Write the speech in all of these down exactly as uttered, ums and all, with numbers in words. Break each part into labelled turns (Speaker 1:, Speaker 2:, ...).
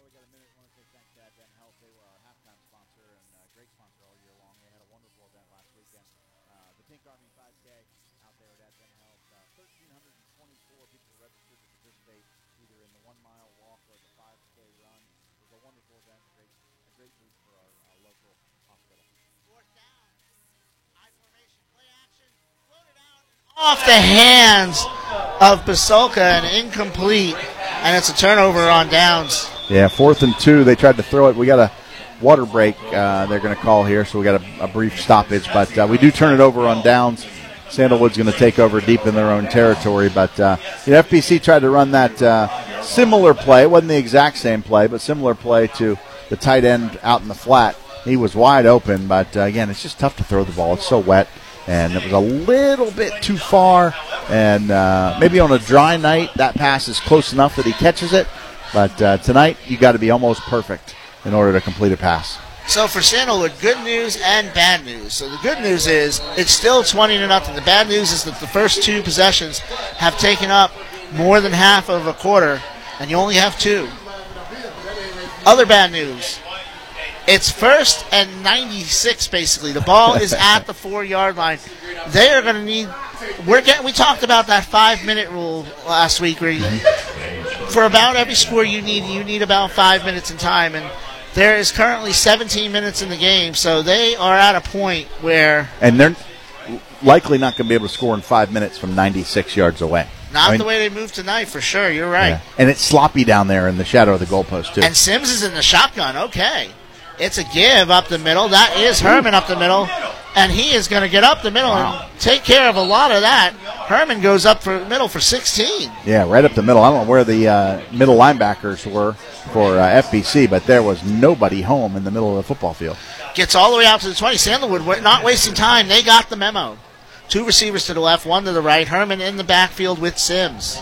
Speaker 1: While we got a minute, I want to say thanks to Advent Health. They were our halftime sponsor and uh, great sponsor all year long. They had a wonderful event last weekend. Uh, the Pink Army five K out there at Advent Health. Uh, one thousand three hundred twenty-four people registered to participate either in the one-mile walk or the five K run. It was a wonderful event, a great, a great boost for our uh, local hospital.
Speaker 2: Fourth down. I formation, play action, floated out. Off the hands of Basolka and incomplete, and it's a turnover on downs.
Speaker 3: Yeah, fourth and two. They tried to throw it. We got a water break uh, they're going to call here, so we got a, a brief stoppage. But uh, we do turn it over on downs. Sandalwood's going to take over deep in their own territory. But uh, you know, F B C tried to run that uh, similar play. It wasn't the exact same play, but similar play to the tight end out in the flat. He was wide open, but uh, again, it's just tough to throw the ball. It's so wet. And it was a little bit too far. And uh, maybe on a dry night, that pass is close enough that he catches it. But uh, tonight, you got to be almost perfect in order to complete a pass.
Speaker 2: So for Sandalwood, good news and bad news. So the good news is it's still twenty to nothing. The bad news is that the first two possessions have taken up more than half of a quarter, and you only have two. Other bad news. It's first and ninety-six, basically. The ball is at the four-yard line. They are going to need. We're getting. We talked about that five-minute rule last week, where you, for about every score you need, you need about five minutes in time, and there is currently seventeen minutes in the game, so they are at a point where.
Speaker 3: And they're likely not going to be able to score in five minutes from ninety-six yards away.
Speaker 2: Not
Speaker 3: I mean,
Speaker 2: the way they move tonight, for sure. You're right.
Speaker 3: Yeah. And it's sloppy down there in the shadow of the goalpost too.
Speaker 2: And Sims is in the shotgun. Okay. It's a give up the middle. That is Herman up the middle. And he is going to get up the middle wow. and take care of a lot of that. Herman goes up for middle for sixteen.
Speaker 3: Yeah, right up the middle. I don't know where the uh, middle linebackers were for uh, F B C, but there was nobody home in the middle of the football field.
Speaker 2: Gets all the way out to the twenty. Sandalwood not wasting time. They got the memo. Two receivers to the left, one to the right. Herman in the backfield with Sims.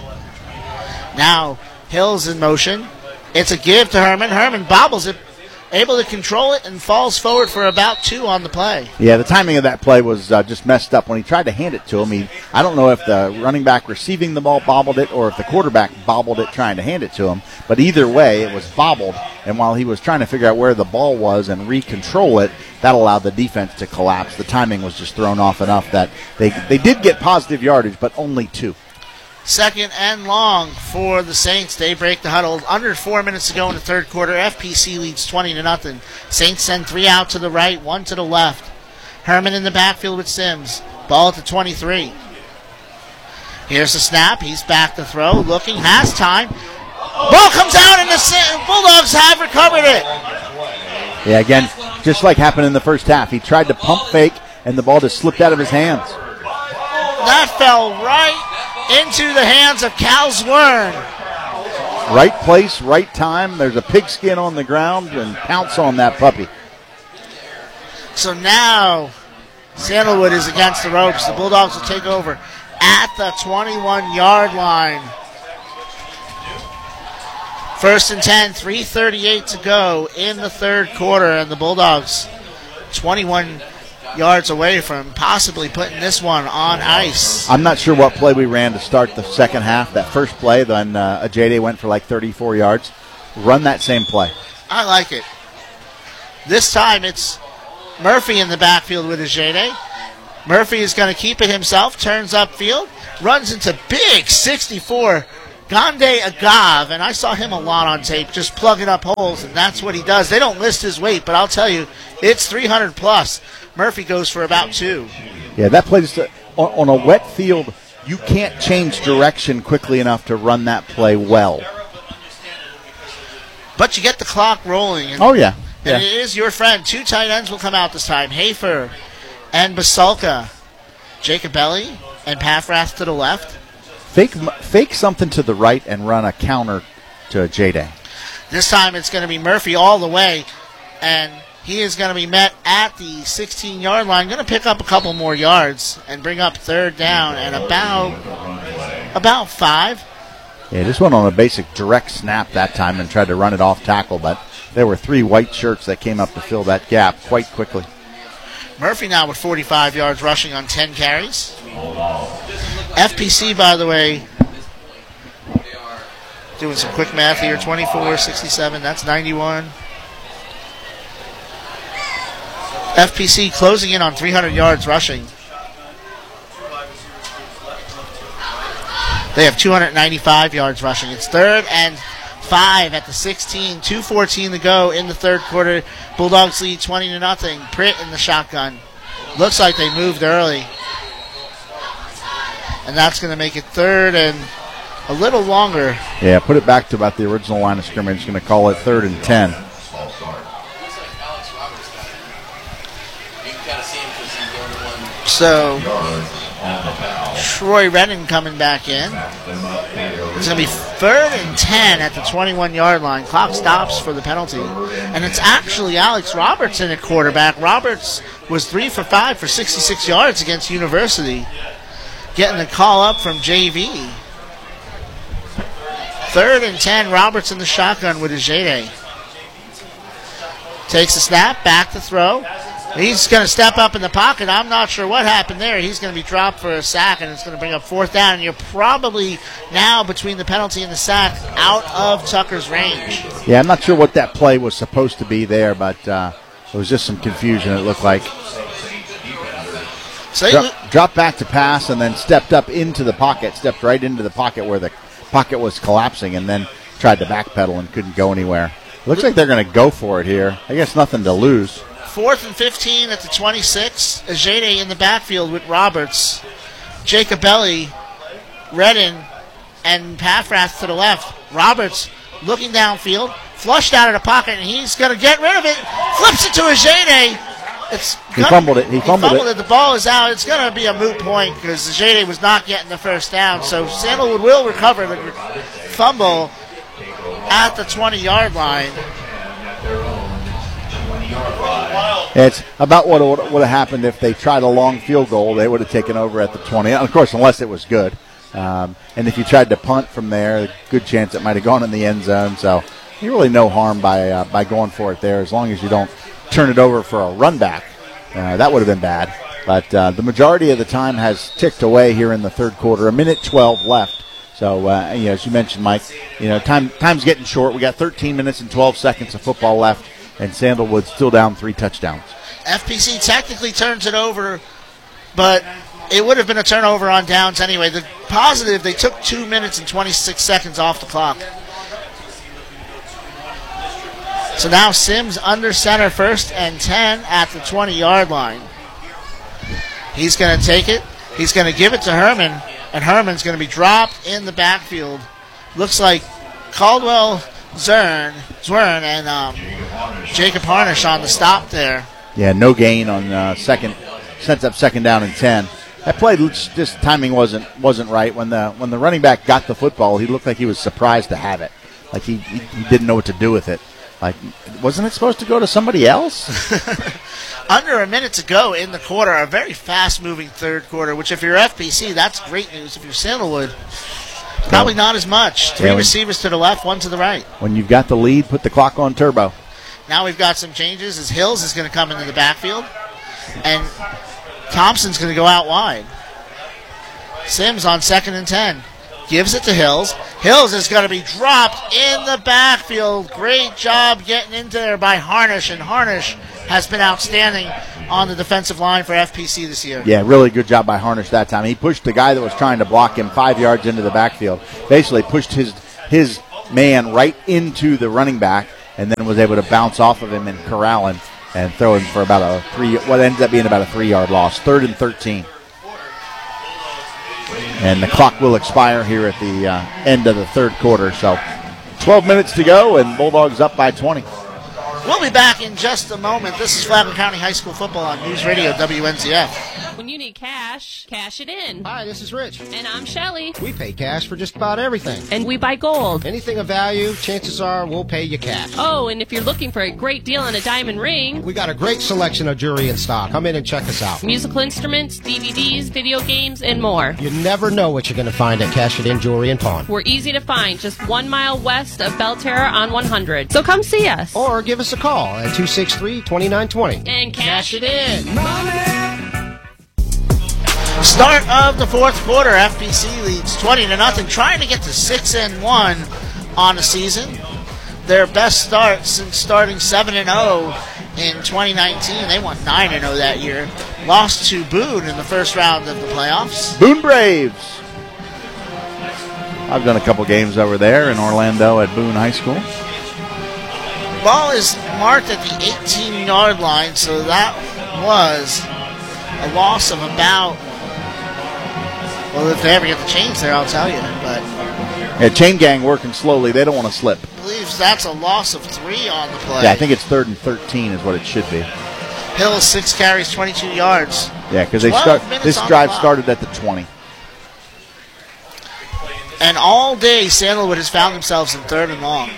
Speaker 2: Now, Hill's in motion. It's a give to Herman. Herman bobbles it. Able to control it and falls forward for about two on the play.
Speaker 3: Yeah, the timing of that play was uh, just messed up. When he tried to hand it to him, he, I don't know if the running back receiving the ball bobbled it or if the quarterback bobbled it trying to hand it to him. But either way, it was bobbled. And while he was trying to figure out where the ball was and re-control it, that allowed the defense to collapse. The timing was just thrown off enough that they they did get positive yardage, but only two.
Speaker 2: Second and long for the Saints. They break the huddle. Under four minutes to go in the third quarter. F P C leads twenty to nothing. Saints send three out to the right, one to the left. Herman in the backfield with Sims. Ball at the twenty-three. Here's the snap. He's back to throw. Looking. Has time. Ball comes out and the Bulldogs have recovered it.
Speaker 3: Yeah, again, just like happened in the first half. He tried to pump fake and the ball just slipped out of his hands.
Speaker 2: That fell right into the hands of Cal Zwern.
Speaker 3: Right place, right time. There's a pigskin on the ground, and pounce on that puppy.
Speaker 2: So now Sandalwood is against the ropes. The Bulldogs will take over at the twenty-one-yard line. First and ten, three thirty-eight to go in the third quarter, and the Bulldogs twenty-one yards away from possibly putting this one on ice.
Speaker 3: I'm not sure what play we ran to start the second half. That first play, then uh, Ajayde went for like thirty-four yards. Run that same play.
Speaker 2: I like it. This time it's Murphy in the backfield with Ajayde. Murphy is going to keep it himself, turns upfield, runs into big sixty-four Gande Agav, and I saw him a lot on tape, just plugging up holes, and that's what he does. They don't list his weight, but I'll tell you, it's three hundred plus. Murphy goes for about two.
Speaker 3: Yeah, that play just, uh, on, on a wet field, you can't change direction quickly enough to run that play well.
Speaker 2: But you get the clock rolling. And,
Speaker 3: oh, yeah. yeah.
Speaker 2: And it is your friend. Two tight ends will come out this time. Hafer and Basalka. Jacobelli and Paffrath to the left.
Speaker 3: Fake fake something to the right and run a counter to Ajayde.
Speaker 2: This time it's going to be Murphy all the way, and he is going to be met at the sixteen-yard line. Going to pick up a couple more yards and bring up third down and about about five.
Speaker 3: Yeah, just went on a basic direct snap that time and tried to run it off tackle, but there were three white shirts that came up to fill that gap quite quickly.
Speaker 2: Murphy now with forty-five yards rushing on ten carries. F P C, by the way, Doing some quick math here. twenty-four, sixty-seven, that's ninety-one. F P C closing in on three hundred yards rushing. They have two hundred ninety-five yards rushing. It's third and five at the sixteen. two fourteen to go in the third quarter. Bulldogs lead twenty to nothing. Pritt in the shotgun. Looks like they moved early. And that's going to make it third and a little longer.
Speaker 3: Yeah, put it back to about the original line of scrimmage. Going to call it third and ten.
Speaker 2: So, Troy Redden coming back in. It's going to be third and ten at the twenty-one-yard line. Clock stops for the penalty. And it's actually Alex Robertson at quarterback. Roberts was three for five for sixty-six yards against University. Getting the call up from J V. Third and ten, Roberts in the shotgun with Ajede. Takes the snap, back to throw. He's going to step up in the pocket. I'm not sure what happened there. He's going to be dropped for a sack, and it's going to bring up fourth down. And you're probably now, between the penalty and the sack, out of Tucker's range.
Speaker 3: Yeah, I'm not sure what that play was supposed to be there, but uh, it was just some confusion, it looked like.
Speaker 2: So
Speaker 3: Dro- dropped back to pass and then stepped up into the pocket, stepped right into the pocket where the pocket was collapsing, and then tried to backpedal and couldn't go anywhere. Looks like they're going to go for it here. I guess nothing to lose.
Speaker 2: Fourth and fifteen at the twenty-six. Ajede in the backfield with Roberts. Jacobelli, Redden, and Paffrath to the left. Roberts looking downfield, flushed out of the pocket, and he's going to get rid of it. Flips it to Ajede. It's
Speaker 3: he
Speaker 2: gonna,
Speaker 3: fumbled it. He fumbled,
Speaker 2: he fumbled
Speaker 3: it.
Speaker 2: it. The ball is out. It's going to be a moot point because Ajede was not getting the first down. So Sandalwood will recover the fumble at the twenty-yard line.
Speaker 3: It's about what would have happened if they tried a long field goal. They would have taken over at the twenty. Of course, unless it was good. Um, and if you tried to punt from there, a good chance it might have gone in the end zone. So really no harm by uh, by going for it there, as long as you don't turn it over for a run back. Uh, that would have been bad. But uh, the majority of the time has ticked away here in the third quarter. A minute twelve left. So, uh, you know, as you mentioned, Mike, you know, time time's getting short. We got thirteen minutes and twelve seconds of football left, and Sandalwood still down three touchdowns.
Speaker 2: F P C technically turns it over, but it would have been a turnover on downs anyway. The positive, they took two minutes and twenty-six seconds off the clock. So now Sims under center, first and ten at the twenty-yard line. He's going to take it. He's going to give it to Herman, and Herman's going to be dropped in the backfield. Looks like Caldwell Zern, Zwern and um, Jacob Harnish on the stop there.
Speaker 3: Yeah, no gain on uh, second. Sets up second down and ten. That play, just timing wasn't wasn't right. When the when the running back got the football, he looked like he was surprised to have it. Like he, he, he didn't know what to do with it. Like, wasn't it supposed to go to somebody else?
Speaker 2: Under a minute to go in the quarter, a very fast-moving third quarter, which if you're F P C, that's great news. If you're Sandalwood, probably not as much. Three
Speaker 3: yeah, when,
Speaker 2: receivers to the left, one to the right.
Speaker 3: When you've got the lead, put the clock on turbo.
Speaker 2: Now we've got some changes as Hills is going to come into the backfield, and Thompson's going to go out wide. Sims on second and ten. Gives it to Hills. Hills is going to be dropped in the backfield. Great job getting into there by Harnish, and Harnish has been outstanding on the defensive line for F P C this year.
Speaker 3: Yeah, really good job by Harnish that time. He pushed the guy that was trying to block him five yards into the backfield. Basically pushed his his man right into the running back, and then was able to bounce off of him and corral him and throw him for about a three, what ends up being about a three-yard loss. Third and thirteen. And the clock will expire here at the uh, end of the third quarter. So twelve minutes to go, and Bulldogs up by twenty.
Speaker 2: We'll be back in just a moment. This is Flagler County High School football on News Radio W N Z F.
Speaker 4: When you need cash, cash it in.
Speaker 5: Hi, this is Rich.
Speaker 4: And I'm Shelly.
Speaker 5: We pay cash for just about everything.
Speaker 4: And we buy gold.
Speaker 5: Anything of value, chances are we'll pay you cash.
Speaker 4: Oh, and if you're looking for a great deal on a diamond ring,
Speaker 5: we got a great selection of jewelry in stock. Come in and check us out.
Speaker 4: Musical instruments, D V Ds, video games, and more.
Speaker 5: You never know what you're going to find at Cash It In Jewelry and Pawn.
Speaker 4: We're easy to find, just one mile west of Belterra on one hundred. So come see us.
Speaker 5: Or give us a call at two six three, two nine two zero.
Speaker 4: And cash, cash it in.
Speaker 2: Start of the fourth quarter, F P C leads twenty to nothing, trying to get to six and one on the season. Their best start since starting seven and oh in twenty nineteen. They won nine and oh that year. Lost to Boone in the first round of the playoffs.
Speaker 3: Boone Braves. I've done a couple games over there in Orlando at Boone High School.
Speaker 2: Ball is marked at the eighteen-yard line, so that was a loss of about, well, if they ever get the chains there, I'll tell you. But
Speaker 3: yeah, chain gang working slowly. They don't want to slip.
Speaker 2: I believe that's a loss of three on the play.
Speaker 3: Yeah, I think it's third and thirteen is what it should be.
Speaker 2: Hill, six carries, twenty-two yards.
Speaker 3: Yeah, because they start. This drive started at the twenty.
Speaker 2: And all day, Sandalwood has found themselves in third and long.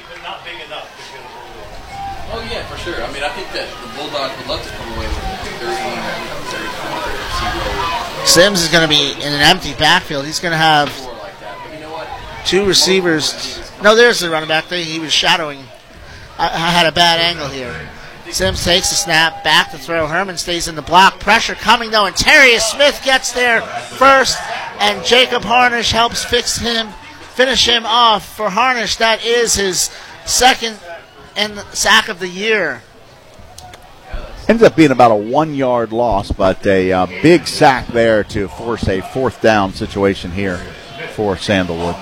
Speaker 6: Oh, yeah, for sure. I mean, I think that the Bulldogs would love to come away with thirteen, thirty-four.
Speaker 2: Sims is going to be in an empty backfield. He's going to have two receivers. No, there's the running back. He was shadowing. I, I had a bad angle here. Sims takes the snap, back to throw. Herman stays in the block. Pressure coming, though, and Terrius Smith gets there first, and Jacob Harnish helps fix him, finish him off. For Harnish, that is his second and sack of the year.
Speaker 3: Ends up being about a one-yard loss, but a uh, big sack there to force a fourth down situation here for Sandalwood.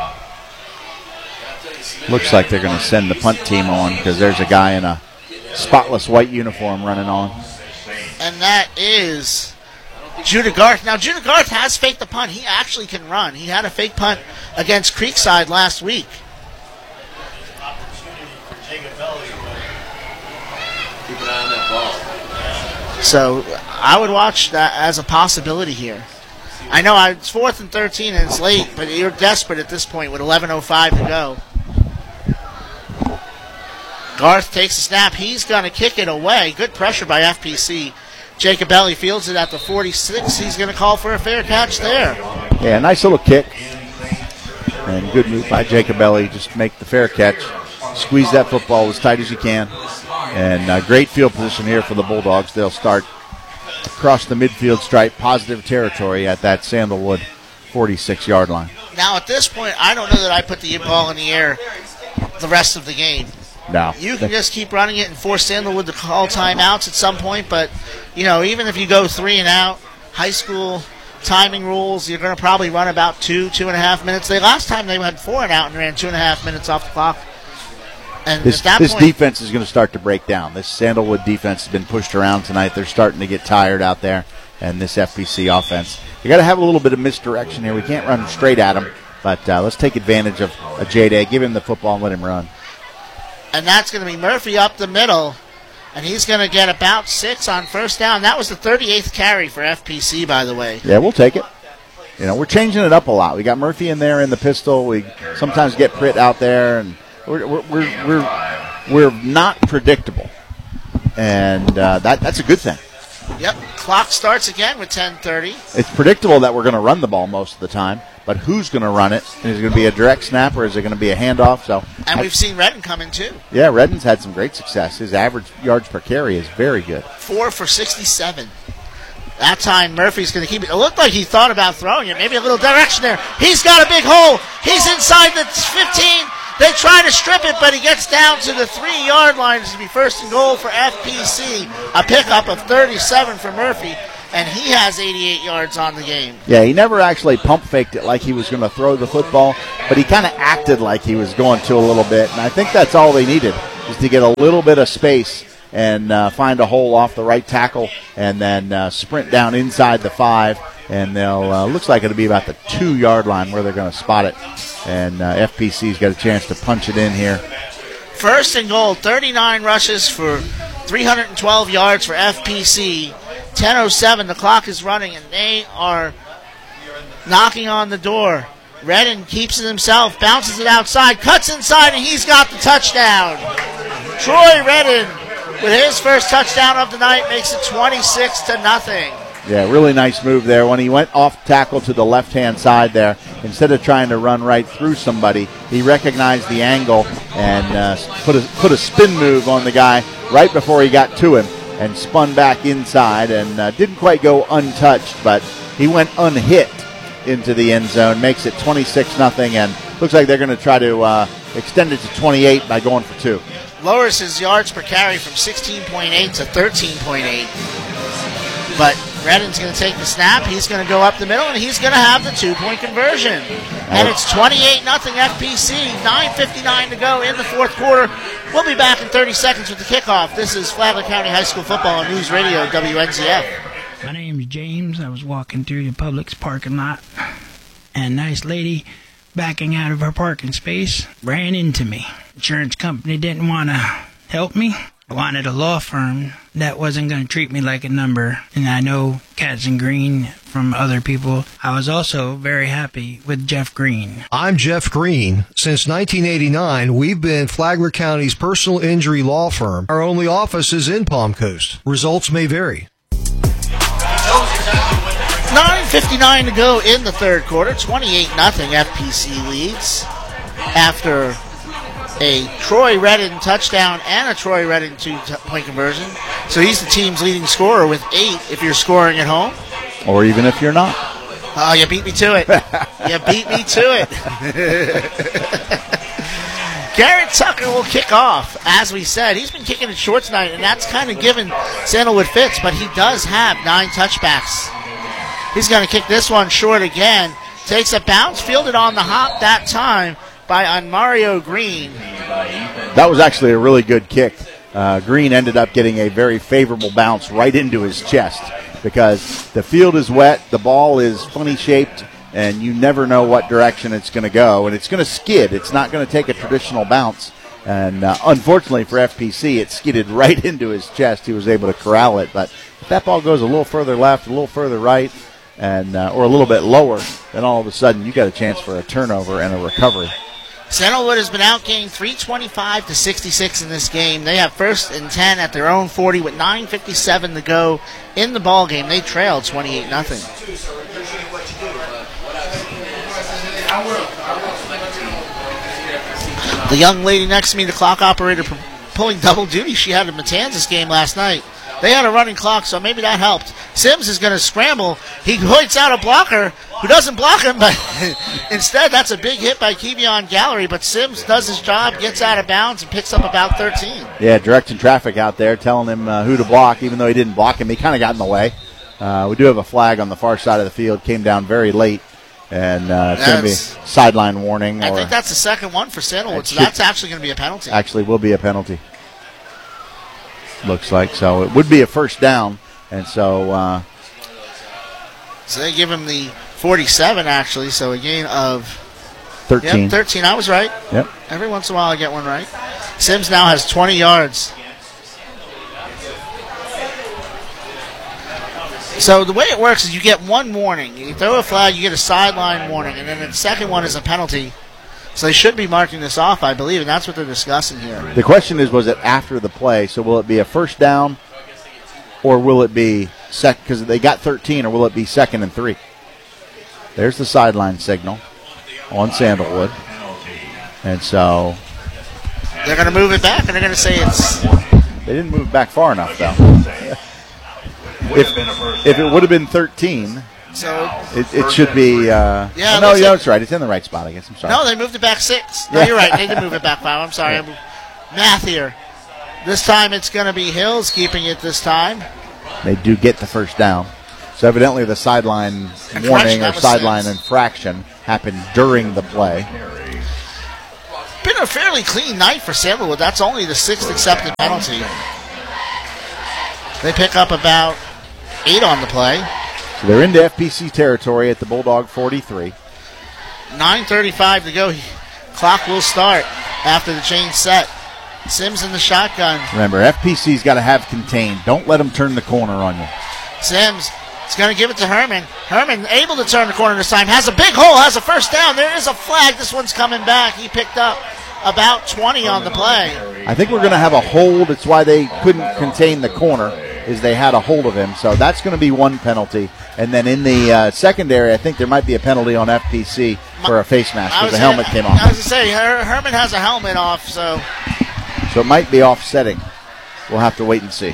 Speaker 3: Looks like they're going to send the punt team on because there's a guy in a spotless white uniform running on.
Speaker 2: And that is Judah Garth. Now, Judah Garth has faked the punt. He actually can run. He had a fake punt against Creekside last week.
Speaker 6: Keep an eye on that ball.
Speaker 2: So I would watch that as a possibility here. I know it's fourth and thirteen and it's late, but you're desperate at this point with eleven oh five to go. Garth takes the snap. He's going to kick it away. Good pressure by F P C. Jacobelli fields it at the forty-six. He's going to call for a fair catch there.
Speaker 3: Yeah, nice little kick. And good move by Jacobelli. Just make the fair catch. Squeeze that football as tight as you can. And uh, great field position here for the Bulldogs. They'll start across the midfield stripe, positive territory at that Sandalwood forty-six-yard line.
Speaker 2: Now, at this point, I don't know that I put the ball in the air the rest of the game.
Speaker 3: No.
Speaker 2: You can just keep running it and force Sandalwood to call timeouts at some point, but, you know, even if you go three and out, high school timing rules, you're going to probably run about two, two and a half minutes. They Last time they had four and out and ran two and a half minutes off the clock. And
Speaker 3: this
Speaker 2: at that
Speaker 3: this
Speaker 2: point,
Speaker 3: defense is going to start to break down. This Sandalwood defense has been pushed around tonight. They're starting to get tired out there, and this F P C offense. You got to have a little bit of misdirection here. We can't run straight at him, but uh, let's take advantage of a J-Day. Give him the football and let him run.
Speaker 2: And that's going to be Murphy up the middle, and he's going to get about six on first down. That was the thirty-eighth carry for F P C, by the way.
Speaker 3: Yeah, we'll take it. You know, we're changing it up a lot. We got Murphy in there in the pistol. We sometimes get Pritt out there, and we're we're we're we're, we're not predictable, and uh, that that's a good thing.
Speaker 2: Yep. Clock starts again with ten thirty.
Speaker 3: It's predictable that we're going to run the ball most of the time, but who's going to run it? Is it going to be a direct snap or is it going to be a handoff? So,
Speaker 2: and we've seen Redden come in too.
Speaker 3: Yeah, Redden's had some great success. His average yards per carry is very good.
Speaker 2: Four for sixty-seven. That time Murphy's going to keep it. It looked like he thought about throwing it. Maybe a little direction there. He's got a big hole. He's inside the fifteen. They try to strip it, but he gets down to the three-yard line. This will be first and goal for F P C. A pickup of thirty-seven for Murphy, and he has eighty-eight yards on the game.
Speaker 3: Yeah, he never actually pump faked it like he was going to throw the football, but he kind of acted like he was going to a little bit, and I think that's all they needed, is to get a little bit of space and uh, find a hole off the right tackle and then uh, sprint down inside the five, and they'll uh, looks like it'll be about the two-yard line where they're going to spot it. And uh, F P C's got a chance to punch it in here.
Speaker 2: First and goal, thirty-nine rushes for three hundred twelve yards for F P C. ten oh seven, the clock is running, and they are knocking on the door. Redden keeps it himself, bounces it outside, cuts inside, and he's got the touchdown. Troy Redden, with his first touchdown of the night, makes it twenty-six to nothing.
Speaker 3: Yeah, really nice move there. When he went off tackle to the left-hand side there, instead of trying to run right through somebody, he recognized the angle and uh, put a put a spin move on the guy right before he got to him and spun back inside and uh, didn't quite go untouched, but he went unhit into the end zone, makes it twenty-six nothing, and looks like they're going to try to uh, extended to twenty-eight by going for two.
Speaker 2: Lowers his yards per carry from sixteen point eight to thirteen point eight. But Redden's going to take the snap. He's going to go up the middle, and he's going to have the two-point conversion. And it's twenty-eight nothing F P C. nine fifty-nine to go in the fourth quarter. We'll be back in thirty seconds with the kickoff. This is Flagler County High School football on News Radio W N Z F.
Speaker 7: My name's James. I was walking through the Publix parking lot, and a nice lady backing out of her parking space ran into me. Insurance company didn't want to help me. I wanted a law firm that wasn't going to treat me like a number, and I know Katz and Green from other people. I was also very happy with Jeff Green.
Speaker 8: I'm Jeff Green. Since nineteen eighty-nine, we've been Flagler County's personal injury law firm. Our only office is in Palm Coast. Results may vary.
Speaker 2: nine fifty-nine to go in the third quarter. twenty-eight nothing F P C leads after a Troy Redden touchdown and a Troy Redden two-point conversion. So he's the team's leading scorer with eight if you're scoring at home.
Speaker 3: Or even if you're not.
Speaker 2: Oh, you beat me to it. You beat me to it. Garrett Tucker will kick off. As we said, he's been kicking it short tonight, and that's kind of given Sandalwood fits, but he does have nine touchbacks. He's going to kick this one short again. Takes a bounce, fielded on the hop that time by Mario Green.
Speaker 3: That was actually a really good kick. Uh, Green ended up getting a very favorable bounce right into his chest because the field is wet, the ball is funny shaped, and you never know what direction it's going to go, and it's going to skid. It's not going to take a traditional bounce. And uh, unfortunately for F P C, it skidded right into his chest. He was able to corral it. But if that ball goes a little further left, a little further right, and uh, or a little bit lower, then all of a sudden you got a chance for a turnover and a recovery.
Speaker 2: Sandalwood has been outgained three twenty-five to sixty-six in this game. They have first and ten at their own forty with nine fifty-seven to go in the ball game. They trailed twenty-eight nothing. The young lady next to me, the clock operator, p- pulling double duty. She had a Matanzas game last night. They had a running clock, so maybe that helped. Sims is going to scramble. He hoits out a blocker who doesn't block him, but instead that's a big hit by Kevion Gallery. But Sims does his job, gets out of bounds, and picks up about thirteen.
Speaker 3: Yeah, directing traffic out there, telling him uh, who to block, even though he didn't block him. He kind of got in the way. Uh, we do have a flag on the far side of the field. Came down very late, and uh, it's going to be sideline warning.
Speaker 2: I
Speaker 3: or
Speaker 2: think that's the second one for Sandalwood, so that's actually going to be a penalty.
Speaker 3: Actually will be a penalty. Looks like so. It would be a first down, and so. Uh,
Speaker 2: so they give him the forty-seven, actually, so a gain of
Speaker 3: thirteen.
Speaker 2: Yep, thirteen. I was right.
Speaker 3: Yep.
Speaker 2: Every once in a while I get one right. Sims now has twenty yards. So the way it works is you get one warning. You throw a flag, you get a sideline warning, and then the second one is a penalty. So they should be marking this off, I believe, and that's what they're discussing here.
Speaker 3: The question is, was it after the play? So will it be a first down, or will it be second? Because they got thirteen, or will it be second and three? There's the sideline signal on Sandalwood, and so
Speaker 2: they're going to move it back, and they're going to say it's.
Speaker 3: They didn't move back far enough, though. if, if it would have been thirteen.
Speaker 2: So
Speaker 3: it, it should be. Uh,
Speaker 2: yeah,
Speaker 3: oh, no, yeah, that's right. It's in the right spot, I guess. I'm sorry.
Speaker 2: No, they moved it back six. No, you're right. They did move it back five. I'm sorry. I'm math here. This time it's going to be Hills keeping it this time.
Speaker 3: They do get the first down. So evidently the sideline warning or sideline infraction happened during the play.
Speaker 2: Been a fairly clean night for Sandalwood. That's only the sixth accepted penalty. They pick up about eight on the play.
Speaker 3: So they're into F P C territory at the Bulldog forty-three.
Speaker 2: nine thirty-five to go. Clock will start after the change set. Sims in the shotgun.
Speaker 3: Remember, F P C's got to have contained. Don't let them turn the corner on you.
Speaker 2: Sims is going to give it to Herman. Herman able to turn the corner this time. Has a big hole. Has a first down. There is a flag. This one's coming back. He picked up about twenty on the play.
Speaker 3: I think we're going to have a hold. It's why they couldn't contain the corner, is they had a hold of him. So that's going to be one penalty. And then in the uh, secondary, I think there might be a penalty on F P C for a face mask because the helmet came off.
Speaker 2: I was going to say, Her- Herman has a helmet off, so.
Speaker 3: So it might be offsetting. We'll have to wait and see.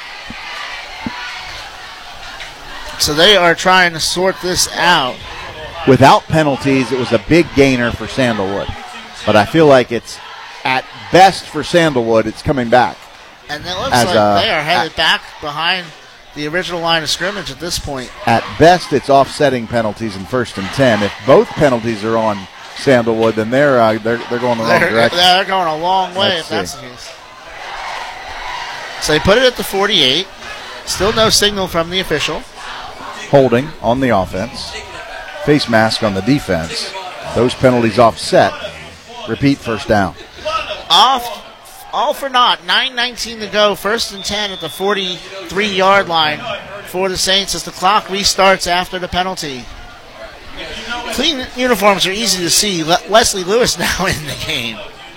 Speaker 2: So they are trying to sort this out.
Speaker 3: Without penalties, it was a big gainer for Sandalwood. but I feel like it's at best for Sandalwood, it's coming back.
Speaker 2: And it looks
Speaker 3: As
Speaker 2: like
Speaker 3: a-
Speaker 2: they are headed back behind the original line of scrimmage at this point.
Speaker 3: At best, it's offsetting penalties in first and ten. If both penalties are on Sandalwood, then they're uh, they're they're going the wrong
Speaker 2: They're,
Speaker 3: direction.
Speaker 2: they're going a long way
Speaker 3: Let's
Speaker 2: if that's
Speaker 3: see.
Speaker 2: the case. So they put it at the forty-eight. Still no signal from the official.
Speaker 3: Holding on the offense, face mask on the defense. Those penalties offset. Repeat first down.
Speaker 2: Off, all for naught. nine nineteen to go. First and ten at the forty-three-yard line for the Saints as the clock restarts after the penalty. Clean uniforms are easy to see. Le- Wesley Lewis now in the game.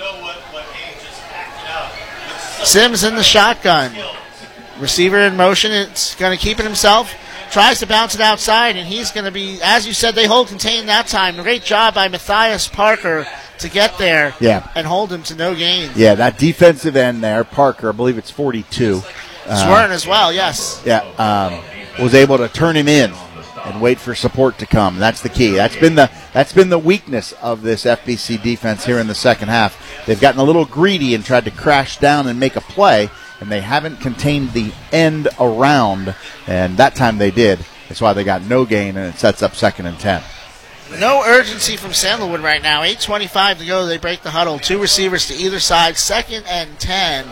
Speaker 2: Sims in the shotgun. Receiver in motion. It's going to keep it himself. Tries to bounce it outside, and he's going to be, as you said, they hold contained that time. Great job by Matthias Parker to get there
Speaker 3: Yeah.
Speaker 2: and hold him to no gain.
Speaker 3: Yeah, that defensive end there, Parker, I believe it's forty-two. Uh,
Speaker 2: Swern as well, yes.
Speaker 3: Yeah, um, was able to turn him in and wait for support to come. That's the key. That's been the that's been the weakness of this F B C defense here in the second half. They've gotten a little greedy and tried to crash down and make a play, and they haven't contained the end around, and that time they did. That's why they got no gain, and it sets up second and ten.
Speaker 2: No urgency from Sandalwood right now. eight twenty-five to go. They break the huddle. Two receivers to either side. Second and ten.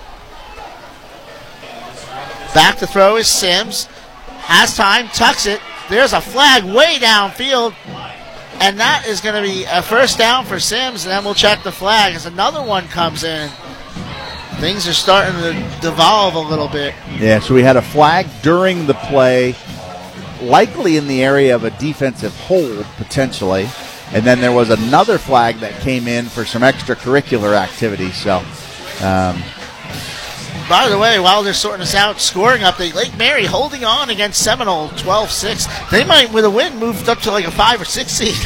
Speaker 2: Back to throw is Sims. Has time. Tucks it. There's a flag way downfield. And that is going to be a first down for Sims. And then we'll check the flag as another one comes in. Things are starting to devolve a little bit.
Speaker 3: Yeah, so we had a flag during the play, likely in the area of a defensive hold, potentially. And then there was another flag that came in for some extracurricular activity. So, um,
Speaker 2: By the way, while they're sorting this out, scoring update, Lake Mary holding on against Seminole twelve six. They might, with a win, move up to like a five or six seed.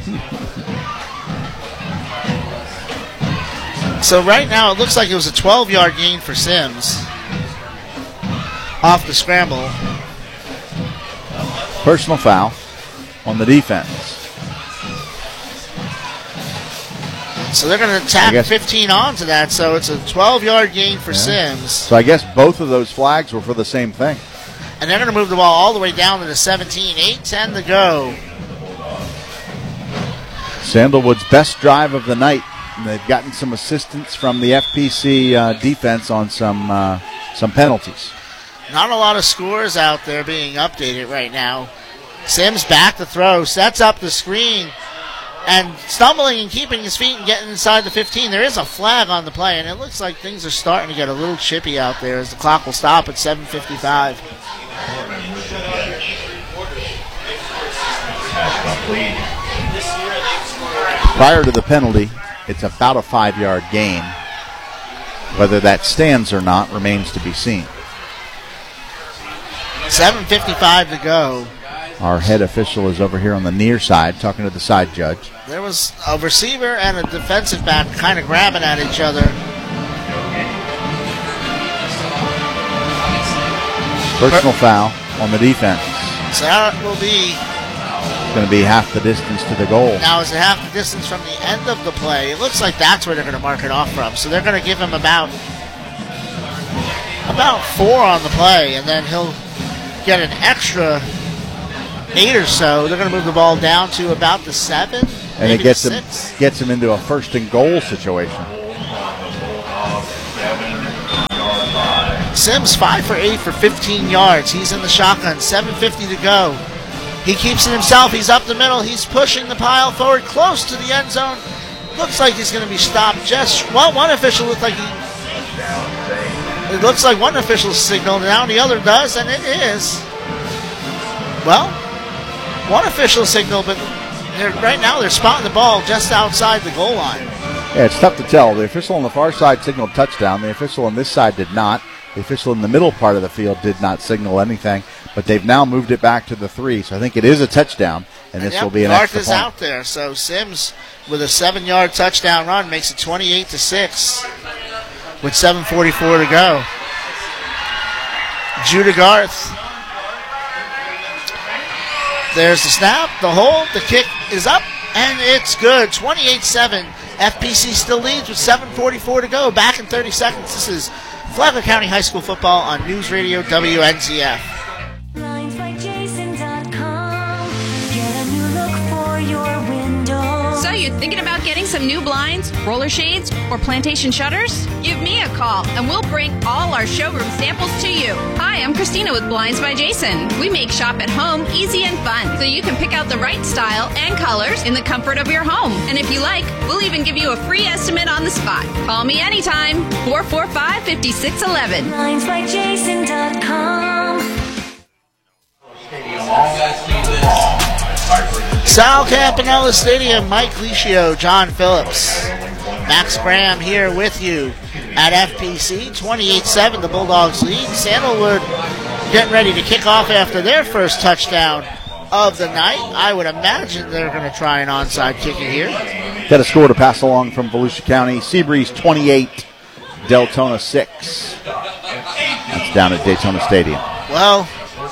Speaker 2: So right now it looks like it was a twelve-yard gain for Sims off the scramble.
Speaker 3: personal foul on the defense.
Speaker 2: So they're going to tack fifteen onto that, so it's a twelve-yard gain for
Speaker 3: Yeah.
Speaker 2: Sims.
Speaker 3: So I guess both of those flags were for the same thing.
Speaker 2: And they're going to move the ball all the way down to the seventeen. eight ten to go.
Speaker 3: Sandalwood's best drive of the night. And they've gotten some assistance from the F P C uh, defense on some uh, some penalties.
Speaker 2: Not a lot of scores out there being updated right now. Sims back to throw, sets up the screen, and stumbling and keeping his feet and getting inside the fifteen. There is a flag on the play, and it looks like things are starting to get a little chippy out there as the clock will stop at seven fifty-five.
Speaker 3: Prior to the penalty, it's about a five-yard gain. Whether that stands or not remains to be seen.
Speaker 2: seven fifty-five to go.
Speaker 3: Our head official is over here on the near side talking to the side judge.
Speaker 2: There was a receiver and a defensive back kind of grabbing at each other.
Speaker 3: Personal foul on the defense.
Speaker 2: So that will be,
Speaker 3: It's going to be half the distance to the goal.
Speaker 2: now is it half the distance from the end of the play? It looks like that's where they're going to mark it off from. So they're going to give him about, about four on the play, and then he'll get an extra eight or so. They're going to move the ball down to about the seven,
Speaker 3: And
Speaker 2: maybe
Speaker 3: it gets
Speaker 2: the
Speaker 3: him
Speaker 2: six.
Speaker 3: gets him into a first and goal situation.
Speaker 2: Sims five for eight for fifteen yards. He's in the shotgun. seven fifty to go. He keeps it himself. He's up the middle. He's pushing the pile forward close to the end zone. Looks like he's going to be stopped just, well, one official looked like he, it looks like one official signaled, now the other does, and it is. Well, one official signal, but they're, right now they're spotting the ball just outside the goal line.
Speaker 3: Yeah, it's tough to tell. The official on the far side signaled touchdown. The official on this side did not. The official in the middle part of the field did not signal anything, but they've now moved it back to the three. So I think it is a touchdown, and this
Speaker 2: Yep,
Speaker 3: will be an
Speaker 2: Garth
Speaker 3: extra
Speaker 2: is
Speaker 3: point.
Speaker 2: out there, so Sims with a seven-yard touchdown run makes it twenty-eight to six with seven forty-four to go. Judah Garth. There's the snap, the hold, the kick is up, and it's good. twenty-eight seven F P C still leads with seven forty-four to go. Back in thirty seconds. This is Flagler County High School football on News Radio W N Z F.
Speaker 9: Blinds by Jason dot com. Get a new look for your window.
Speaker 10: So you're thinking about getting some new blinds, roller shades, or plantation shutters? Give me a call, and we'll bring all our showroom samples to you. Hi, I'm Christina with Blinds by Jason. We make shop at home easy and fun, so you can pick out the right style and colors in the comfort of your home. And if you like, we'll even give you a free estimate on the spot. Call me anytime, four four five, five six one one.
Speaker 9: Blinds by Jason dot com.
Speaker 2: Sal Campanella Stadium, Mike Licio, John Phillips, Max Graham here with you at F P C. twenty-eight seven, the Bulldogs lead. Sandalwood getting ready to kick off after their first touchdown of the night. I would imagine they're going to try an onside kicker here.
Speaker 3: Got a score to pass along from Volusia County. Seabreeze twenty-eight, Deltona six. That's down at Daytona Stadium.
Speaker 2: Well,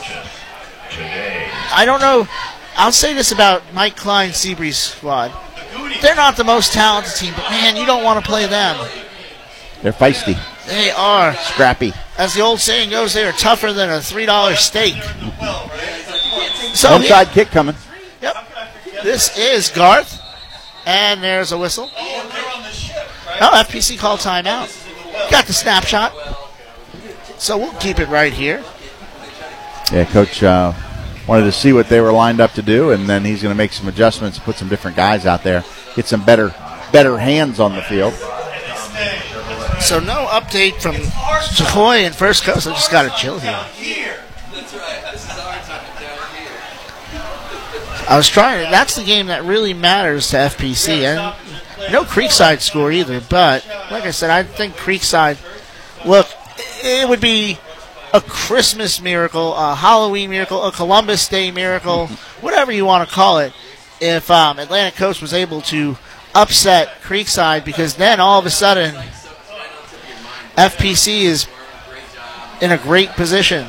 Speaker 2: I don't know. I'll say this about Mike Klein's Seabreeze squad. They're not the most talented team, but man, you don't want to play them.
Speaker 3: They're feisty.
Speaker 2: They are.
Speaker 3: Scrappy.
Speaker 2: As the old saying goes, they are tougher than a three dollar steak. So
Speaker 3: Onside kick coming.
Speaker 2: Yep. This is Garth. And there's a whistle. Oh, F P C called timeout. Got the snapshot. So we'll keep it right here.
Speaker 3: Yeah, Coach uh, wanted to see what they were lined up to do, and then he's going to make some adjustments, put some different guys out there, get some better better hands on the field.
Speaker 2: So no update from Sequoia and First Coast. I just got to chill here.
Speaker 6: That's right. This is our time down here.
Speaker 2: I was trying. That's the game that really matters to F P C, and no Creekside score either. But like I said, I think Creekside. Look, it would be a Christmas miracle, a Halloween miracle, a Columbus Day miracle, whatever you want to call it, if um, Atlantic Coast was able to upset Creekside, because then all of a sudden F P C is in a great position.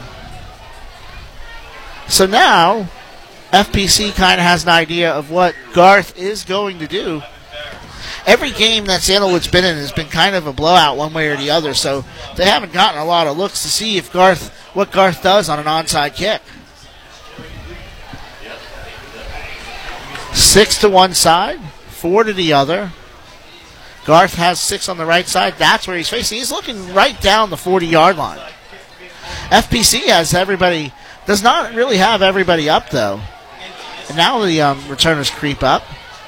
Speaker 2: So now F P C kind of has an idea of what Garth is going to do. Every game that Sandalwood's been in has been kind of a blowout one way or the other, so they haven't gotten a lot of looks to see if Garth, what Garth does on an onside kick. Six to one side, four to the other. Garth has six on the right side. That's where he's facing. He's looking right down the forty-yard line. F P C has everybody, does not really have everybody up, though. And now the um, returners creep up.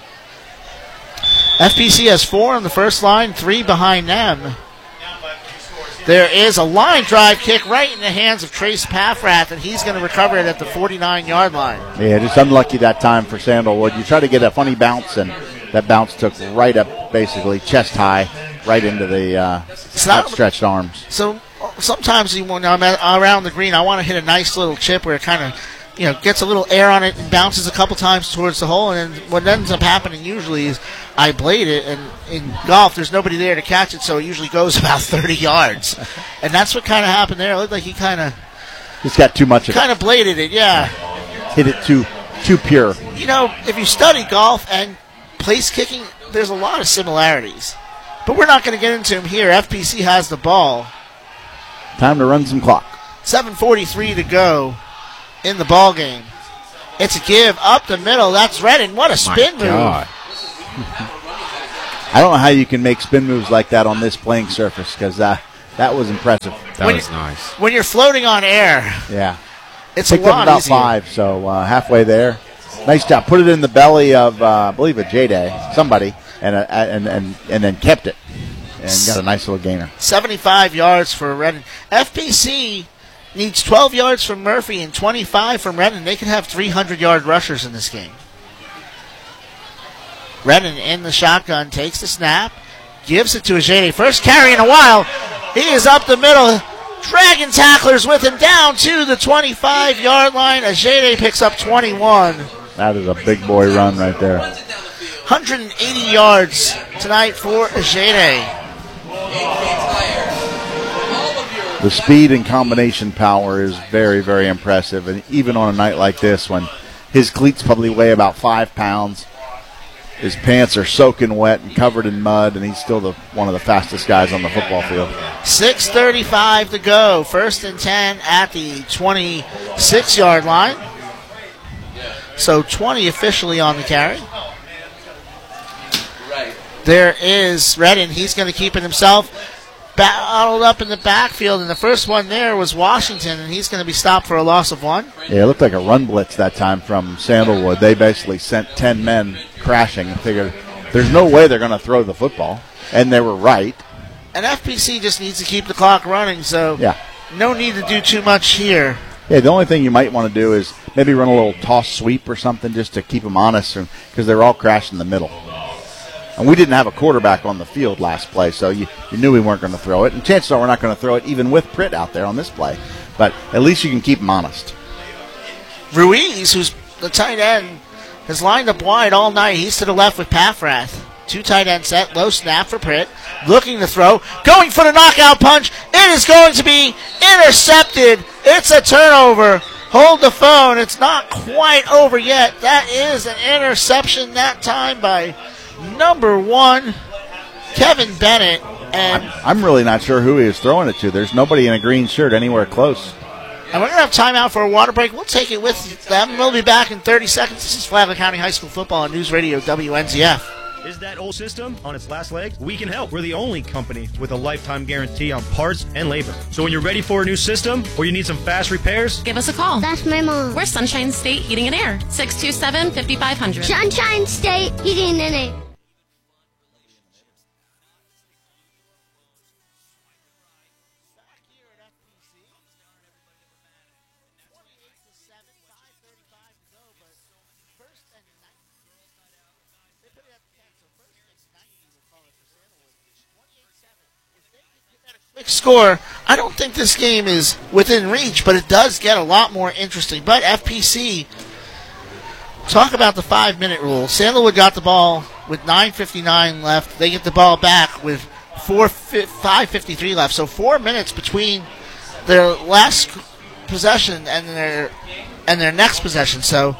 Speaker 2: F P C has four on the first line, three behind them. There is a line drive kick right in the hands of Trace Paffrath, and he's going to recover it at the forty-nine-yard line.
Speaker 3: Yeah, just unlucky that time for Sandalwood. You try to get a funny bounce, and that bounce took right up, basically chest high, right into the uh, outstretched arms.
Speaker 2: So sometimes when I'm at, around the green, I want to hit a nice little chip where it kind of, you know, gets a little air on it and bounces a couple times towards the hole, and then what ends up happening usually is I blade it, and in golf there's nobody there to catch it, so it usually goes about thirty yards. And that's what kind of happened there. It looked like he kind of
Speaker 3: He's got too much of it.
Speaker 2: Kind of bladed it, yeah.
Speaker 3: Hit it too too pure.
Speaker 2: You know, if you study golf and place kicking, there's a lot of similarities. But we're not going to get into them here. F P C has the ball.
Speaker 3: Time to run some clock.
Speaker 2: seven forty-three to go in the ball game. It's a give up the middle. That's Redden. What a spin
Speaker 11: My God.
Speaker 2: move.
Speaker 3: I don't know how you can make spin moves like that on this playing surface, because uh, that was impressive.
Speaker 11: That
Speaker 2: When
Speaker 11: was
Speaker 2: you-
Speaker 11: nice.
Speaker 2: When you're floating on air,
Speaker 3: Yeah.
Speaker 2: it's
Speaker 3: Picked
Speaker 2: a
Speaker 3: up
Speaker 2: lot
Speaker 3: about
Speaker 2: easier.
Speaker 3: five, so uh, halfway there. Nice job. Put it in the belly of, uh, I believe, a J-Day, somebody, and, uh, and and and then kept it, and got a nice little gainer.
Speaker 2: seventy-five yards for Redden. F P C needs twelve yards from Murphy and twenty-five from Redden. They could have three hundred-yard rushers in this game. Redden in the shotgun, takes the snap, gives it to Ajay. First carry in a while. He is up the middle. Dragon tacklers with him down to the twenty-five-yard line. Ajay picks up twenty-one.
Speaker 3: That is a big boy run right there.
Speaker 2: one hundred eighty yards tonight for Ajay.
Speaker 3: The speed and combination power is very, very impressive, and even on a night like this when his cleats probably weigh about five pounds, his pants are soaking wet and covered in mud, and he's still the one of the fastest guys on the football field.
Speaker 2: six thirty-five to go. First and ten at the twenty-six-yard line. So twenty officially on the carry. There is Redden. He's going to keep it himself. Bottled up in the backfield, and the first one there was Washington, and he's going to be stopped for a loss of one.
Speaker 3: Yeah, it looked like a run blitz that time from Sandalwood. They basically sent ten men crashing and figured there's no way they're going to throw the football, and they were right.
Speaker 2: And F P C just needs to keep the clock running, so
Speaker 3: yeah.
Speaker 2: no need to do too much here.
Speaker 3: Yeah, the only thing you might want to do is maybe run a little toss sweep or something just to keep them honest, because they're all crashing in the middle. And we didn't have a quarterback on the field last play, so you, you knew we weren't going to throw it. And chances are we're not going to throw it even with Pritt out there on this play. But at least you can keep them honest.
Speaker 2: Ruiz, who's the tight end, has lined up wide all night. He's to the left with Paffrath. Two tight end set, low snap for Pritt. Looking to throw, going for the knockout punch. It is going to be intercepted. It's a turnover. Hold the phone. It's not quite over yet. That is an interception that time by number one, Kevin Bennett. And
Speaker 3: I'm, I'm really not sure who he was throwing it to. There's nobody in a green shirt anywhere close.
Speaker 2: And we're going to have timeout for a water break. We'll take it with them. We'll be back in thirty seconds. This is Flagler County High School football on News Radio W N Z F.
Speaker 11: Is that old system on its last legs? We can help. We're the only company with a lifetime guarantee on parts and labor. So when you're ready for a new system or you need some fast repairs,
Speaker 12: give us a call.
Speaker 13: That's my mom.
Speaker 12: We're Sunshine State Heating and Air. six two seven, five five zero zero.
Speaker 13: Sunshine State Heating and Air.
Speaker 2: Score. I don't think this game is within reach, but it does get a lot more interesting. But F P C, talk about the five-minute rule. Sandalwood got the ball with nine fifty-nine left. They get the ball back with four five fifty-three left. So four minutes between their last possession and their and their next possession. So